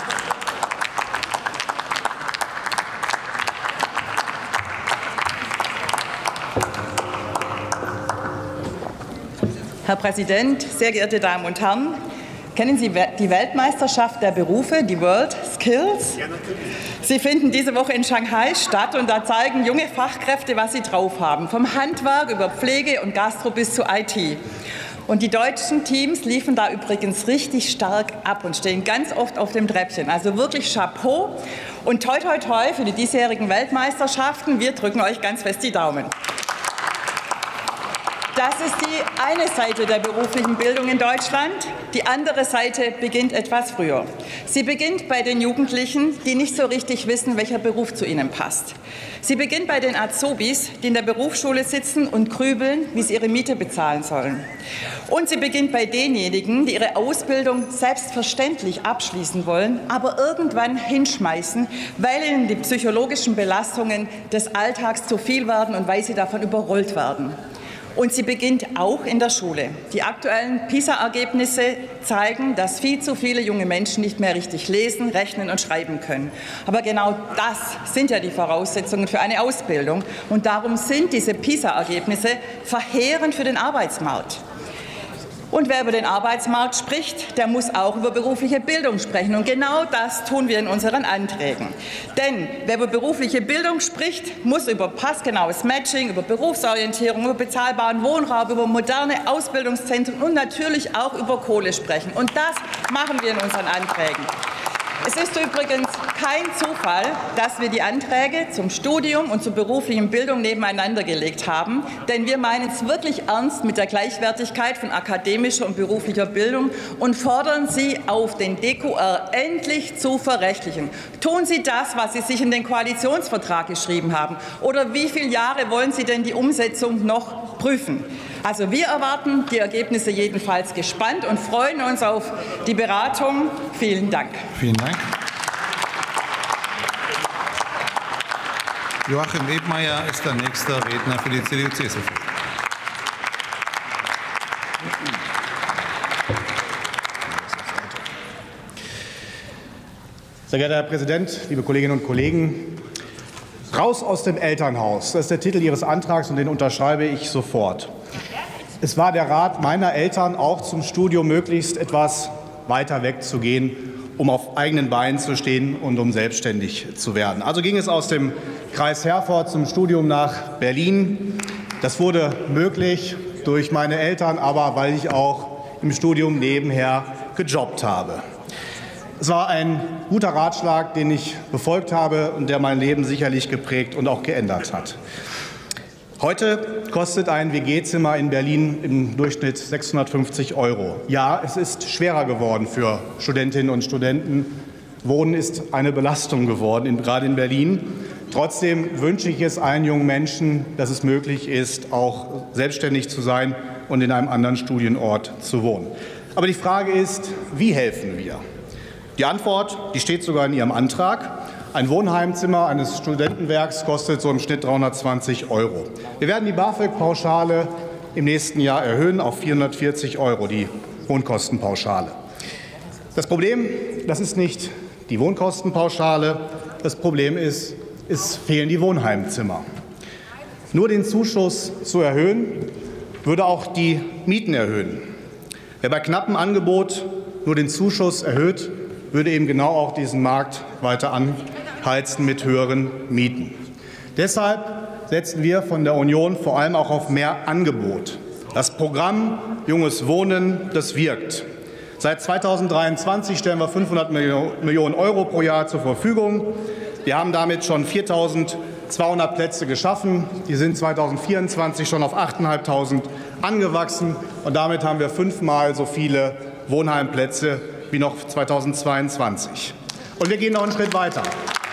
Herr Präsident, sehr geehrte Damen und Herren! Kennen Sie die Weltmeisterschaft der Berufe, die World Skills? Sie finden diese Woche in Shanghai statt, und da zeigen junge Fachkräfte, was sie drauf haben. Vom Handwerk über Pflege und Gastro bis zu I T. Und die deutschen Teams liefern da übrigens richtig stark ab und stehen ganz oft auf dem Treppchen. Also wirklich Chapeau und toi toi toi für die diesjährigen Weltmeisterschaften. Wir drücken euch ganz fest die Daumen. Das ist die eine Seite der beruflichen Bildung in Deutschland. Die andere Seite beginnt etwas früher. Sie beginnt bei den Jugendlichen, die nicht so richtig wissen, welcher Beruf zu ihnen passt. Sie beginnt bei den Azubis, die in der Berufsschule sitzen und grübeln, wie sie ihre Miete bezahlen sollen. Und sie beginnt bei denjenigen, die ihre Ausbildung selbstverständlich abschließen wollen, aber irgendwann hinschmeißen, weil ihnen die psychologischen Belastungen des Alltags zu viel werden und weil sie davon überrollt werden. Und sie beginnt auch in der Schule. Die aktuellen PISA-Ergebnisse zeigen, dass viel zu viele junge Menschen nicht mehr richtig lesen, rechnen und schreiben können. Aber genau das sind ja die Voraussetzungen für eine Ausbildung. Und darum sind diese PISA-Ergebnisse verheerend für den Arbeitsmarkt. Und wer über den Arbeitsmarkt spricht, der muss auch über berufliche Bildung sprechen. Und genau das tun wir in unseren Anträgen. Denn wer über berufliche Bildung spricht, muss über passgenaues Matching, über Berufsorientierung, über bezahlbaren Wohnraum, über moderne Ausbildungszentren und natürlich auch über Kohle sprechen. Und das machen wir in unseren Anträgen. Es ist übrigens kein Zufall, dass wir die Anträge zum Studium und zur beruflichen Bildung nebeneinander gelegt haben, denn wir meinen es wirklich ernst mit der Gleichwertigkeit von akademischer und beruflicher Bildung und fordern Sie auf, den D Q R endlich zu verrechtlichen. Tun Sie das, was Sie sich in den Koalitionsvertrag geschrieben haben. Oder wie viele Jahre wollen Sie denn die Umsetzung noch prüfen? Also wir erwarten die Ergebnisse jedenfalls gespannt und freuen uns auf die Beratung. Vielen Dank. Vielen Dank. Joachim Ebmeier ist der nächste Redner für die C D U C S U. Sehr geehrter Herr Präsident, liebe Kolleginnen und Kollegen! Raus aus dem Elternhaus, das ist der Titel Ihres Antrags, und den unterschreibe ich sofort. Es war der Rat meiner Eltern, auch zum Studium möglichst etwas weiter wegzugehen, um auf eigenen Beinen zu stehen und um selbstständig zu werden. Also ging es aus dem Kreis Herford zum Studium nach Berlin. Das wurde möglich durch meine Eltern, aber weil ich auch im Studium nebenher gejobbt habe. Es war ein guter Ratschlag, den ich befolgt habe und der mein Leben sicherlich geprägt und auch geändert hat. Heute kostet ein W G-Zimmer in Berlin im Durchschnitt sechshundertfünfzig Euro. Ja, es ist schwerer geworden für Studentinnen und Studenten. Wohnen ist eine Belastung geworden, gerade in Berlin. Trotzdem wünsche ich es allen jungen Menschen, dass es möglich ist, auch selbstständig zu sein und in einem anderen Studienort zu wohnen. Aber die Frage ist, wie helfen wir? Die Antwort, die steht sogar in Ihrem Antrag. Ein Wohnheimzimmer eines Studentenwerks kostet so im Schnitt dreihundertzwanzig Euro. Wir werden die BAföG-Pauschale im nächsten Jahr erhöhen auf vierhundertvierzig Euro, die Wohnkostenpauschale. Das Problem, das ist nicht die Wohnkostenpauschale. Das Problem ist, es fehlen die Wohnheimzimmer. Nur den Zuschuss zu erhöhen, würde auch die Mieten erhöhen. Wer bei knappem Angebot nur den Zuschuss erhöht, würde eben genau auch diesen Markt weiter anheizen mit höheren Mieten. Deshalb setzen wir von der Union vor allem auch auf mehr Angebot. Das Programm Junges Wohnen, das wirkt. Seit zweitausenddreiundzwanzig stellen wir fünfhundert Millionen Euro pro Jahr zur Verfügung. Wir haben damit schon viertausendzweihundert Plätze geschaffen. Die sind zweitausendvierundzwanzig schon auf achttausendfünfhundert angewachsen. Und damit haben wir fünfmal so viele Wohnheimplätze wie noch zweitausendzweiundzwanzig. Und wir gehen noch einen Schritt weiter.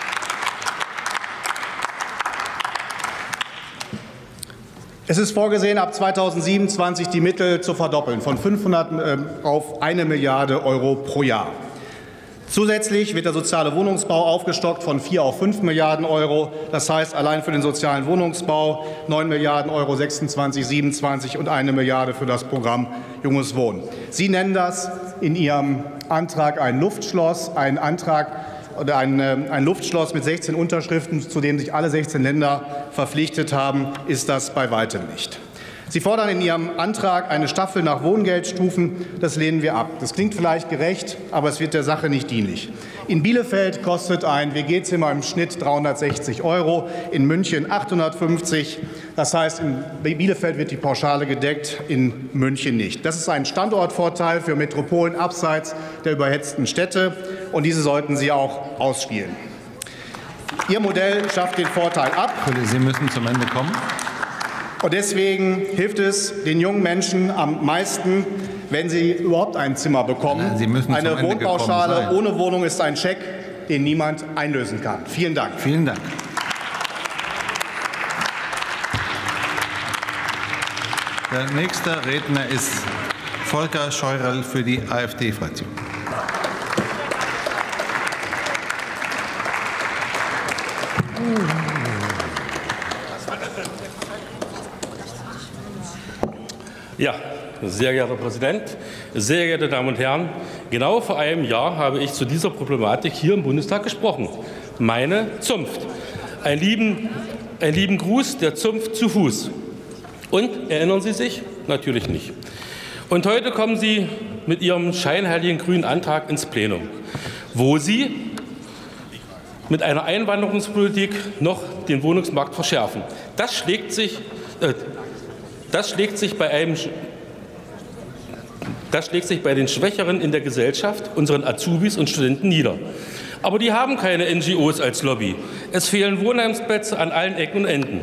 Es ist vorgesehen, ab zweitausendsiebenundzwanzig die Mittel zu verdoppeln, von fünfhundert auf eine Milliarde Euro pro Jahr. Zusätzlich wird der soziale Wohnungsbau aufgestockt von vier auf fünf Milliarden Euro. Das heißt, allein für den sozialen Wohnungsbau neun Milliarden Euro sechsundzwanzig, siebenundzwanzig und eine Milliarde für das Programm Junges Wohnen. Sie nennen das in Ihrem Antrag ein Luftschloss, ein Antrag oder ein, ein Luftschloss mit sechzehn Unterschriften, zu dem sich alle sechzehn Länder verpflichtet haben, ist das bei weitem nicht. Sie fordern in Ihrem Antrag eine Staffel nach Wohngeldstufen. Das lehnen wir ab. Das klingt vielleicht gerecht, aber es wird der Sache nicht dienlich. In Bielefeld kostet ein W G-Zimmer im Schnitt dreihundertsechzig Euro, in München achthundertfünfzig. Das heißt, in Bielefeld wird die Pauschale gedeckt, in München nicht. Das ist ein Standortvorteil für Metropolen abseits der überhetzten Städte, und diese sollten Sie auch ausspielen. Ihr Modell schafft den Vorteil ab. Sie müssen zum Ende kommen. Und deswegen hilft es den jungen Menschen am meisten, wenn sie überhaupt ein Zimmer bekommen. Sie müssen Eine Wohnpauschale ohne Wohnung ist ein Scheck, den niemand einlösen kann. Vielen Dank. Vielen Dank. Der nächste Redner ist Volker Scheurel für die AfD-Fraktion. Ja, sehr geehrter Herr Präsident, sehr geehrte Damen und Herren, genau vor einem Jahr habe ich zu dieser Problematik hier im Bundestag gesprochen. Meine Zunft. Einen lieben, einen lieben Gruß der Zunft zu Fuß. Und erinnern Sie sich? Natürlich nicht. Und heute kommen Sie mit Ihrem scheinheiligen grünen Antrag ins Plenum, wo Sie mit einer Einwanderungspolitik noch den Wohnungsmarkt verschärfen. Das schlägt sich, äh, das schlägt sich bei einem Das schlägt sich bei den Schwächeren in der Gesellschaft, unseren Azubis und Studenten nieder. Aber die haben keine N G Os als Lobby. Es fehlen Wohnheimsplätze an allen Ecken und Enden.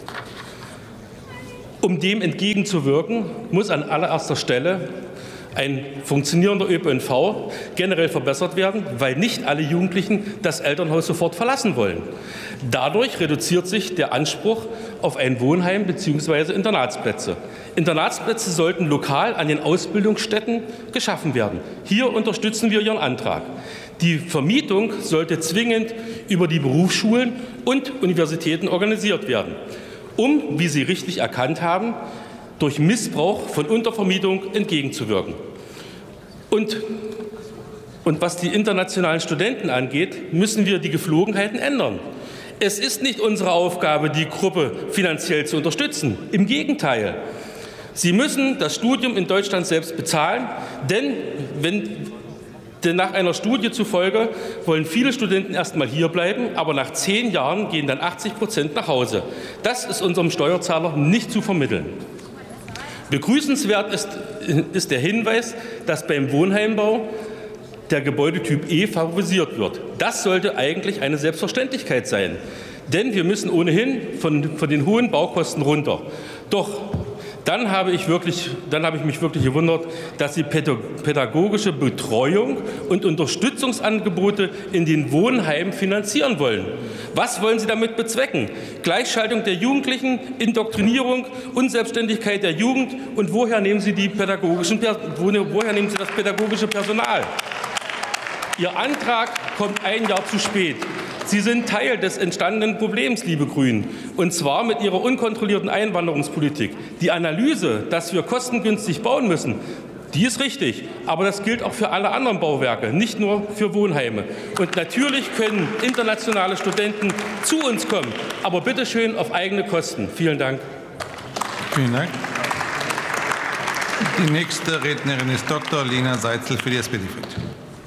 Um dem entgegenzuwirken, muss an allererster Stelle ein funktionierender Ö P N V generell verbessert werden, weil nicht alle Jugendlichen das Elternhaus sofort verlassen wollen. Dadurch reduziert sich der Anspruch auf ein Wohnheim bzw. Internatsplätze. Internatsplätze sollten lokal an den Ausbildungsstätten geschaffen werden. Hier unterstützen wir Ihren Antrag. Die Vermietung sollte zwingend über die Berufsschulen und Universitäten organisiert werden, um, wie Sie richtig erkannt haben, durch Missbrauch von Untervermietung entgegenzuwirken. Und, und was die internationalen Studenten angeht, müssen wir die Geflogenheiten ändern. Es ist nicht unsere Aufgabe, die Gruppe finanziell zu unterstützen. Im Gegenteil. Sie müssen das Studium in Deutschland selbst bezahlen, denn, wenn, denn nach einer Studie zufolge wollen viele Studenten erst mal hier bleiben, aber nach zehn Jahren gehen dann achtzig Prozent nach Hause. Das ist unserem Steuerzahler nicht zu vermitteln. Begrüßenswert ist, ist der Hinweis, dass beim Wohnheimbau der Gebäudetyp E favorisiert wird. Das sollte eigentlich eine Selbstverständlichkeit sein, denn wir müssen ohnehin von, von den hohen Baukosten runter. Doch dann habe ich, wirklich, dann habe ich mich wirklich gewundert, dass Sie pädagogische Betreuung und Unterstützungsangebote in den Wohnheimen finanzieren wollen. Was wollen Sie damit bezwecken? Gleichschaltung der Jugendlichen, Indoktrinierung, Unselbstständigkeit der Jugend, und woher nehmen Sie, die pädagogischen, woher nehmen Sie das pädagogische Personal? Ihr Antrag kommt ein Jahr zu spät. Sie sind Teil des entstandenen Problems, liebe Grünen, und zwar mit Ihrer unkontrollierten Einwanderungspolitik. Die Analyse, dass wir kostengünstig bauen müssen, die ist richtig, aber das gilt auch für alle anderen Bauwerke, nicht nur für Wohnheime. Und natürlich können internationale Studenten zu uns kommen, aber bitte schön auf eigene Kosten. Vielen Dank. Vielen Dank. Die nächste Rednerin ist Doktor Lena Seitzel für die S P D-Fraktion.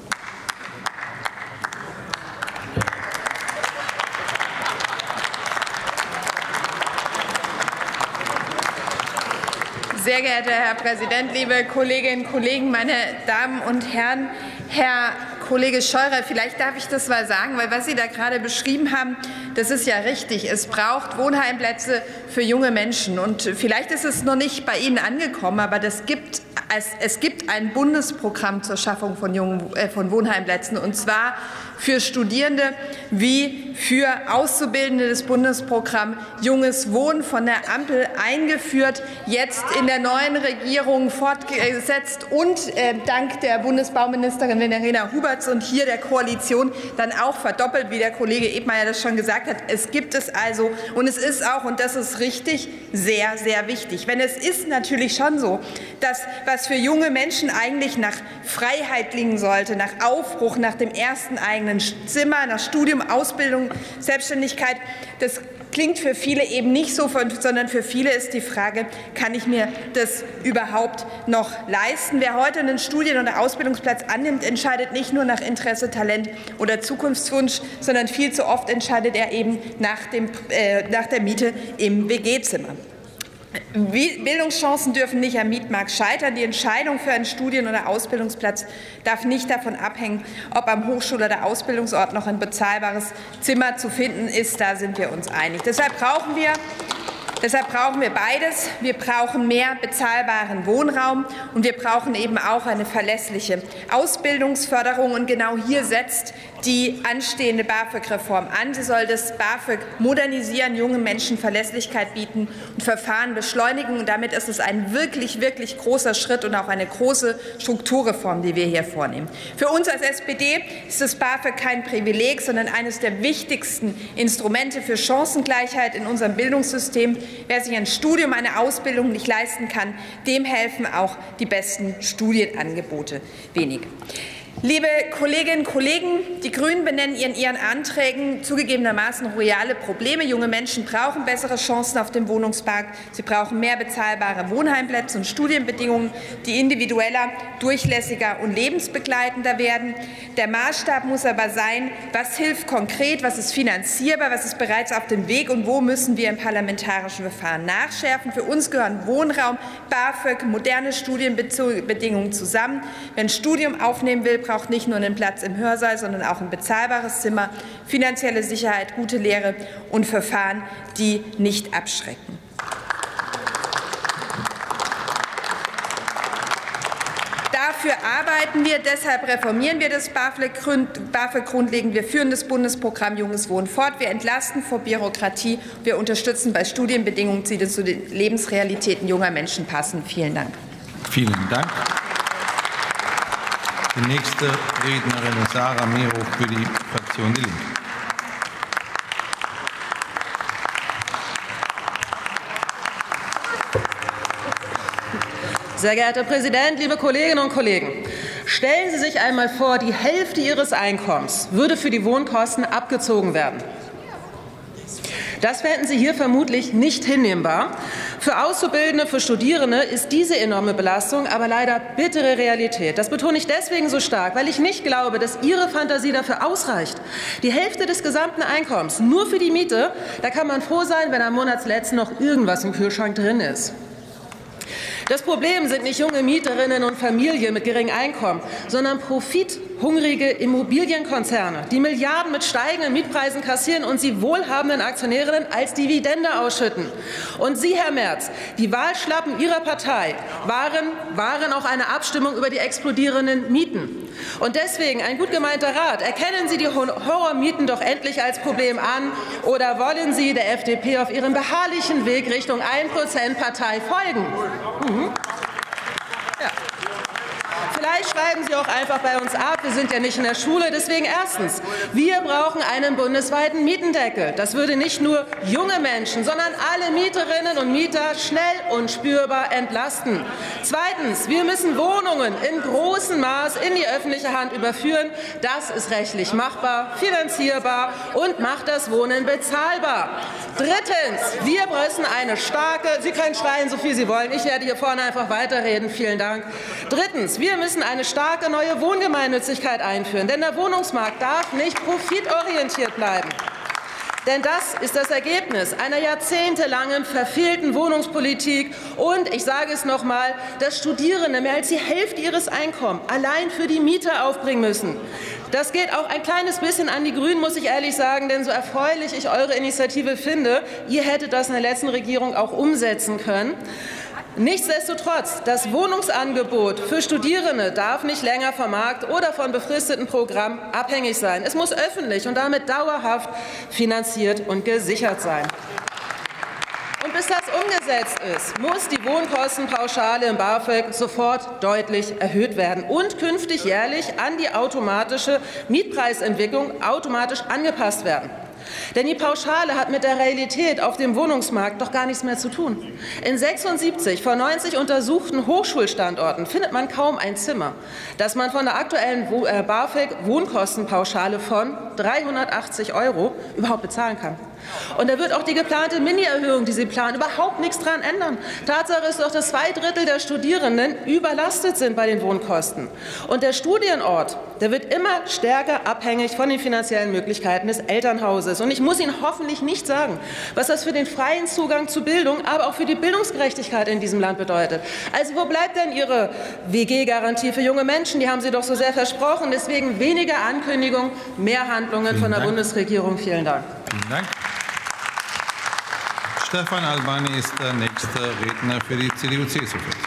Sehr geehrter Herr Präsident, liebe Kolleginnen und Kollegen, meine Damen und Herren! Herr Kollege Scheurer, vielleicht darf ich das mal sagen, weil was Sie da gerade beschrieben haben, das ist ja richtig. Es braucht Wohnheimplätze für junge Menschen. Und vielleicht ist es noch nicht bei Ihnen angekommen, aber das gibt, es, es gibt ein Bundesprogramm zur Schaffung von, jungen, äh, von Wohnheimplätzen, und zwar für Studierende wie für Auszubildende. Das Bundesprogramm Junges Wohnen von der Ampel eingeführt, jetzt in der neuen Regierung fortgesetzt und äh, dank der Bundesbauministerin Verena Huberts und hier der Koalition dann auch verdoppelt, wie der Kollege Ebmeier das schon gesagt hat. Es gibt es also, und es ist auch, und das ist richtig, sehr, sehr wichtig. Denn es ist natürlich schon so, dass was für junge Menschen eigentlich nach Freiheit liegen sollte, nach Aufbruch, nach dem ersten eigenen Zimmer, nach Studium, Ausbildung, Selbstständigkeit, das klingt für viele eben nicht so, sondern für viele ist die Frage, kann ich mir das überhaupt noch leisten? Wer heute einen Studien- oder Ausbildungsplatz annimmt, entscheidet nicht nur nach Interesse, Talent oder Zukunftswunsch, sondern viel zu oft entscheidet er eben nach, dem, äh, nach der Miete im W G-Zimmer. Bildungschancen dürfen nicht am Mietmarkt scheitern. Die Entscheidung für einen Studien- oder Ausbildungsplatz darf nicht davon abhängen, ob am Hochschul- oder Ausbildungsort noch ein bezahlbares Zimmer zu finden ist. Da sind wir uns einig. Deshalb brauchen wir Deshalb brauchen wir beides. Wir brauchen mehr bezahlbaren Wohnraum, und wir brauchen eben auch eine verlässliche Ausbildungsförderung. Und genau hier setzt die anstehende BAföG-Reform an. Sie soll das BAföG modernisieren, jungen Menschen Verlässlichkeit bieten und Verfahren beschleunigen. Und damit ist es ein wirklich, wirklich großer Schritt und auch eine große Strukturreform, die wir hier vornehmen. Für uns als S P D ist das BAföG kein Privileg, sondern eines der wichtigsten Instrumente für Chancengleichheit in unserem Bildungssystem. Wer sich ein Studium, eine Ausbildung nicht leisten kann, dem helfen auch die besten Studienangebote wenig. Liebe Kolleginnen und Kollegen, die Grünen benennen in ihren Anträgen zugegebenermaßen reale Probleme. Junge Menschen brauchen bessere Chancen auf dem Wohnungsmarkt. Sie brauchen mehr bezahlbare Wohnheimplätze und Studienbedingungen, die individueller, durchlässiger und lebensbegleitender werden. Der Maßstab muss aber sein, was hilft konkret, was ist finanzierbar, was ist bereits auf dem Weg und wo müssen wir im parlamentarischen Verfahren nachschärfen. Für uns gehören Wohnraum, BAföG, moderne Studienbedingungen zusammen. Wer ein Studium aufnehmen will, braucht nicht nur einen Platz im Hörsaal, sondern auch ein bezahlbares Zimmer, finanzielle Sicherheit, gute Lehre und Verfahren, die nicht abschrecken. Dafür arbeiten wir, deshalb reformieren wir das BAföG grundlegend. Wir führen das Bundesprogramm Junges Wohnen fort. Wir entlasten vor Bürokratie. Wir unterstützen bei Studienbedingungen, die zu den Lebensrealitäten junger Menschen passen. Vielen Dank. Vielen Dank. Die nächste Rednerin ist Sarah Mero für die Fraktion Die Linke. Sehr geehrter Herr Präsident, liebe Kolleginnen und Kollegen! Stellen Sie sich einmal vor, die Hälfte Ihres Einkommens würde für die Wohnkosten abgezogen werden. Das fänden Sie hier vermutlich nicht hinnehmbar. Für Auszubildende, für Studierende ist diese enorme Belastung aber leider bittere Realität. Das betone ich deswegen so stark, weil ich nicht glaube, dass Ihre Fantasie dafür ausreicht. Die Hälfte des gesamten Einkommens nur für die Miete, da kann man froh sein, wenn am Monatsletzten noch irgendwas im Kühlschrank drin ist. Das Problem sind nicht junge Mieterinnen und Familien mit geringem Einkommen, sondern profithungrige Immobilienkonzerne, die Milliarden mit steigenden Mietpreisen kassieren und sie wohlhabenden Aktionärinnen als Dividende ausschütten. Und Sie, Herr Merz, die Wahlschlappen Ihrer Partei waren, waren auch eine Abstimmung über die explodierenden Mieten. Und deswegen ein gut gemeinter Rat: Erkennen Sie die Horrormieten doch endlich als Problem an, oder wollen Sie der F D P auf ihrem beharrlichen Weg Richtung ein Prozent Partei folgen? Mhm. Ja. Vielleicht schreiben Sie auch einfach bei uns ab. Wir sind ja nicht in der Schule. Deswegen erstens: Wir brauchen einen bundesweiten Mietendeckel. Das würde nicht nur junge Menschen, sondern alle Mieterinnen und Mieter schnell und spürbar entlasten. Zweitens: Wir müssen Wohnungen in großem Maß in die öffentliche Hand überführen. Das ist rechtlich machbar, finanzierbar und macht das Wohnen bezahlbar. Drittens: Wir müssen eine starke, Sie können schreien, so viel Sie wollen, ich werde hier vorne einfach weiterreden. Vielen Dank. Drittens: Wir müssen eine starke neue Wohngemeinnützigkeit einführen, denn der Wohnungsmarkt darf nicht profitorientiert bleiben. Denn das ist das Ergebnis einer jahrzehntelangen verfehlten Wohnungspolitik. Und ich sage es noch einmal, dass Studierende mehr als die Hälfte ihres Einkommens allein für die Miete aufbringen müssen. Das geht auch ein kleines bisschen an die Grünen, muss ich ehrlich sagen, denn so erfreulich ich eure Initiative finde, ihr hättet das in der letzten Regierung auch umsetzen können. Nichtsdestotrotz, das Wohnungsangebot für Studierende darf nicht länger vom Markt oder von befristeten Programmen abhängig sein. Es muss öffentlich und damit dauerhaft finanziert und gesichert sein. Und bis das umgesetzt ist, muss die Wohnkostenpauschale im BAföG sofort deutlich erhöht werden und künftig jährlich an die automatische Mietpreisentwicklung automatisch angepasst werden. Denn die Pauschale hat mit der Realität auf dem Wohnungsmarkt doch gar nichts mehr zu tun. In sechsundsiebzig von neunzig untersuchten Hochschulstandorten findet man kaum ein Zimmer, das man von der aktuellen BAföG-Wohnkostenpauschale von dreihundertachtzig Euro überhaupt bezahlen kann. Und da wird auch die geplante Mini-Erhöhung, die Sie planen, überhaupt nichts daran ändern. Tatsache ist doch, dass zwei Drittel der Studierenden überlastet sind bei den Wohnkosten. Und der Studienort, der wird immer stärker abhängig von den finanziellen Möglichkeiten des Elternhauses. Und ich muss Ihnen hoffentlich nicht sagen, was das für den freien Zugang zu Bildung, aber auch für die Bildungsgerechtigkeit in diesem Land bedeutet. Also wo bleibt denn Ihre W G-Garantie für junge Menschen? Die haben Sie doch so sehr versprochen. Deswegen weniger Ankündigungen, mehr Handlungen Vielen von der Dank. Bundesregierung. Vielen Dank. Vielen Dank. Stefan Albani ist der nächste Redner für die C D U-C S U-Fraktion.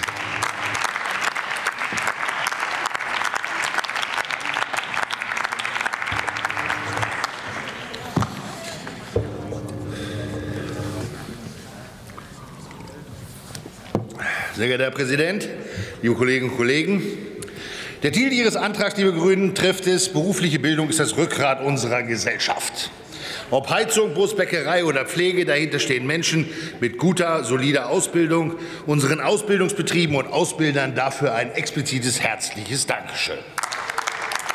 Sehr geehrter Herr Präsident, liebe Kolleginnen und Kollegen! Der Titel Ihres Antrags, liebe Grünen, trifft es: Berufliche Bildung ist das Rückgrat unserer Gesellschaft. Ob Heizung, Bus, Bäckerei oder Pflege, dahinter stehen Menschen mit guter, solider Ausbildung. Unseren Ausbildungsbetrieben und Ausbildern dafür ein explizites herzliches Dankeschön.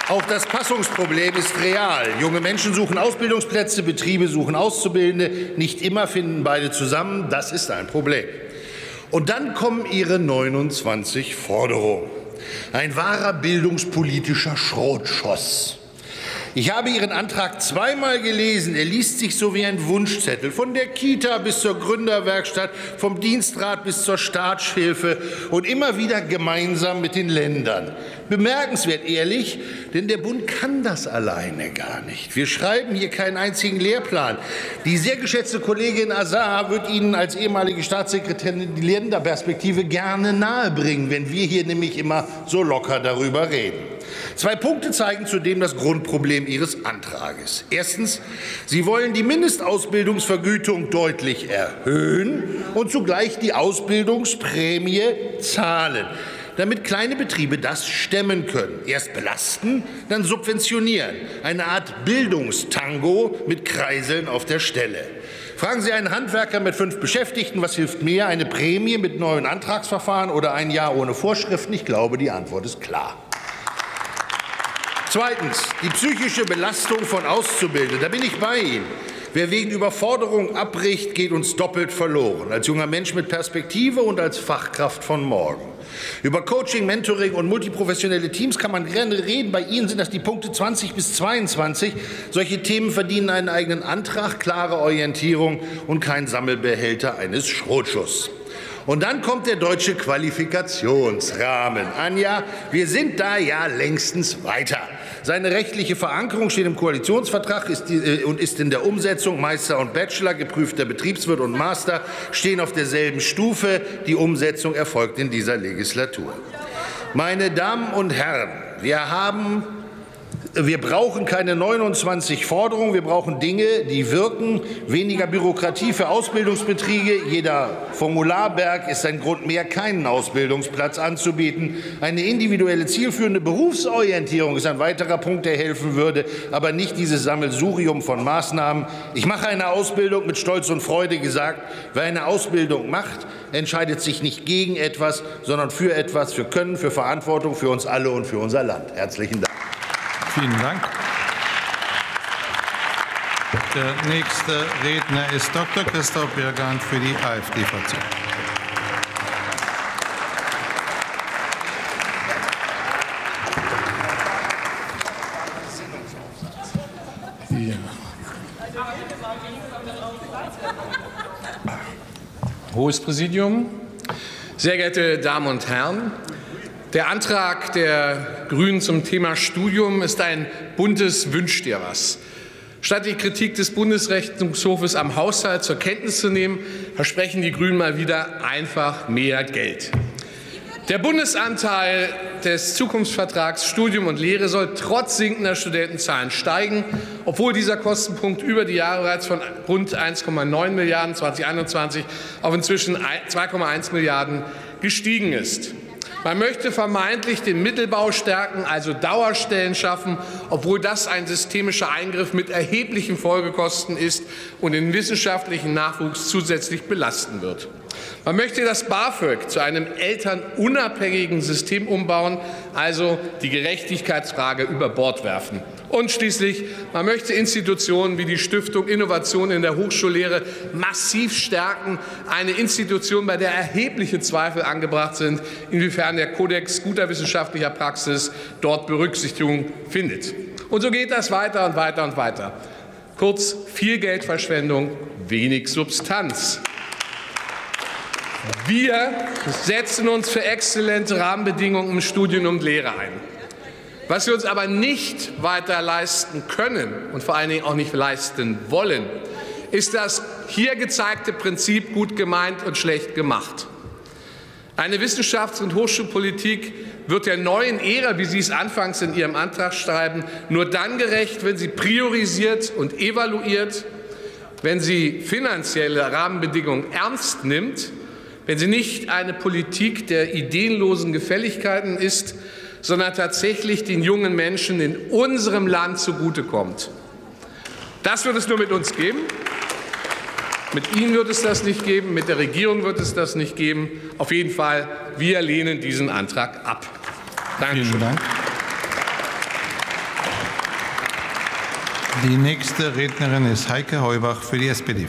Auch das Passungsproblem ist real. Junge Menschen suchen Ausbildungsplätze, Betriebe suchen Auszubildende. Nicht immer finden beide zusammen. Das ist ein Problem. Und dann kommen Ihre neunundzwanzig Forderungen. Ein wahrer bildungspolitischer Schrotschoss. Ich habe Ihren Antrag zweimal gelesen. Er liest sich so wie ein Wunschzettel. Von der Kita bis zur Gründerwerkstatt, vom Dienstrat bis zur Starthilfe und immer wieder gemeinsam mit den Ländern. Bemerkenswert ehrlich, denn der Bund kann das alleine gar nicht. Wir schreiben hier keinen einzigen Lehrplan. Die sehr geschätzte Kollegin Azar wird Ihnen als ehemalige Staatssekretärin die Länderperspektive gerne nahebringen, wenn wir hier nämlich immer so locker darüber reden. Zwei Punkte zeigen zudem das Grundproblem Ihres Antrages. Erstens, Sie wollen die Mindestausbildungsvergütung deutlich erhöhen und zugleich die Ausbildungsprämie zahlen, damit kleine Betriebe das stemmen können. Erst belasten, dann subventionieren. Eine Art Bildungstango mit Kreiseln auf der Stelle. Fragen Sie einen Handwerker mit fünf Beschäftigten, was hilft mehr, eine Prämie mit neuen Antragsverfahren oder ein Jahr ohne Vorschriften? Ich glaube, die Antwort ist klar. Zweitens, die psychische Belastung von Auszubildenden. Da bin ich bei Ihnen. Wer wegen Überforderung abbricht, geht uns doppelt verloren. Als junger Mensch mit Perspektive und als Fachkraft von morgen. Über Coaching, Mentoring und multiprofessionelle Teams kann man gerne reden. Bei Ihnen sind das die Punkte zwanzig bis zweiundzwanzig. Solche Themen verdienen einen eigenen Antrag, klare Orientierung und kein Sammelbehälter eines Schrotschuss. Und dann kommt der deutsche Qualifikationsrahmen. Anja, wir sind da ja längstens weiter. Seine rechtliche Verankerung steht im Koalitionsvertrag ist die, äh, und ist in der Umsetzung. Meister und Bachelor, geprüfter Betriebswirt und Master stehen auf derselben Stufe. Die Umsetzung erfolgt in dieser Legislatur. Meine Damen und Herren, wir haben Wir brauchen keine neunundzwanzig Forderungen, wir brauchen Dinge, die wirken. Weniger Bürokratie für Ausbildungsbetriebe. Jeder Formularberg ist ein Grund mehr, keinen Ausbildungsplatz anzubieten. Eine individuelle zielführende Berufsorientierung ist ein weiterer Punkt, der helfen würde, aber nicht dieses Sammelsurium von Maßnahmen. Ich mache eine Ausbildung mit Stolz und Freude gesagt. Wer eine Ausbildung macht, entscheidet sich nicht gegen etwas, sondern für etwas, für Können, für Verantwortung, für uns alle und für unser Land. Herzlichen Dank. Vielen Dank. Der nächste Redner ist Doktor Christoph Birgand für die AfD-Fraktion. Ja. Hohes Präsidium, sehr geehrte Damen und Herren! Der Antrag der Grünen zum Thema Studium ist ein buntes Wünsch dir was. Statt die Kritik des Bundesrechnungshofes am Haushalt zur Kenntnis zu nehmen, versprechen die Grünen mal wieder einfach mehr Geld. Der Bundesanteil des Zukunftsvertrags Studium und Lehre soll trotz sinkender Studentenzahlen steigen, obwohl dieser Kostenpunkt über die Jahre bereits von rund eins Komma neun Milliarden zweitausendeinundzwanzig auf inzwischen zwei Komma eins Milliarden gestiegen ist. Man möchte vermeintlich den Mittelbau stärken, also Dauerstellen schaffen, obwohl das ein systemischer Eingriff mit erheblichen Folgekosten ist und den wissenschaftlichen Nachwuchs zusätzlich belasten wird. Man möchte das BAföG zu einem elternunabhängigen System umbauen, also die Gerechtigkeitsfrage über Bord werfen. Und schließlich, man möchte Institutionen wie die Stiftung Innovation in der Hochschullehre massiv stärken, eine Institution, bei der erhebliche Zweifel angebracht sind, inwiefern der Kodex guter wissenschaftlicher Praxis dort Berücksichtigung findet. Und so geht das weiter und weiter und weiter. Kurz, viel Geldverschwendung, wenig Substanz. Wir setzen uns für exzellente Rahmenbedingungen im Studium und Lehre ein. Was wir uns aber nicht weiter leisten können und vor allen Dingen auch nicht leisten wollen, ist das hier gezeigte Prinzip gut gemeint und schlecht gemacht. Eine Wissenschafts- und Hochschulpolitik wird der neuen Ära, wie Sie es anfangs in Ihrem Antrag schreiben, nur dann gerecht, wenn sie priorisiert und evaluiert, wenn sie finanzielle Rahmenbedingungen ernst nimmt, wenn sie nicht eine Politik der ideenlosen Gefälligkeiten ist, sondern tatsächlich den jungen Menschen in unserem Land zugutekommt. Das wird es nur mit uns geben. Mit Ihnen wird es das nicht geben, mit der Regierung wird es das nicht geben. Auf jeden Fall, wir lehnen diesen Antrag ab. Dankeschön. Vielen Dank. Die nächste Rednerin ist Heike Heubach für die S P D.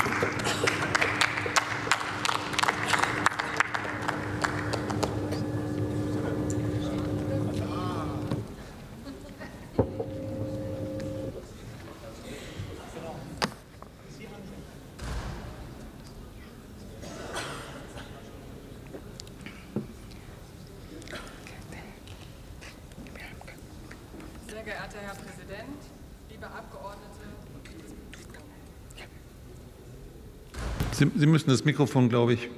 Sehr geehrter Herr Präsident, liebe Abgeordnete. Sie, Sie müssen das Mikrofon, glaube ich.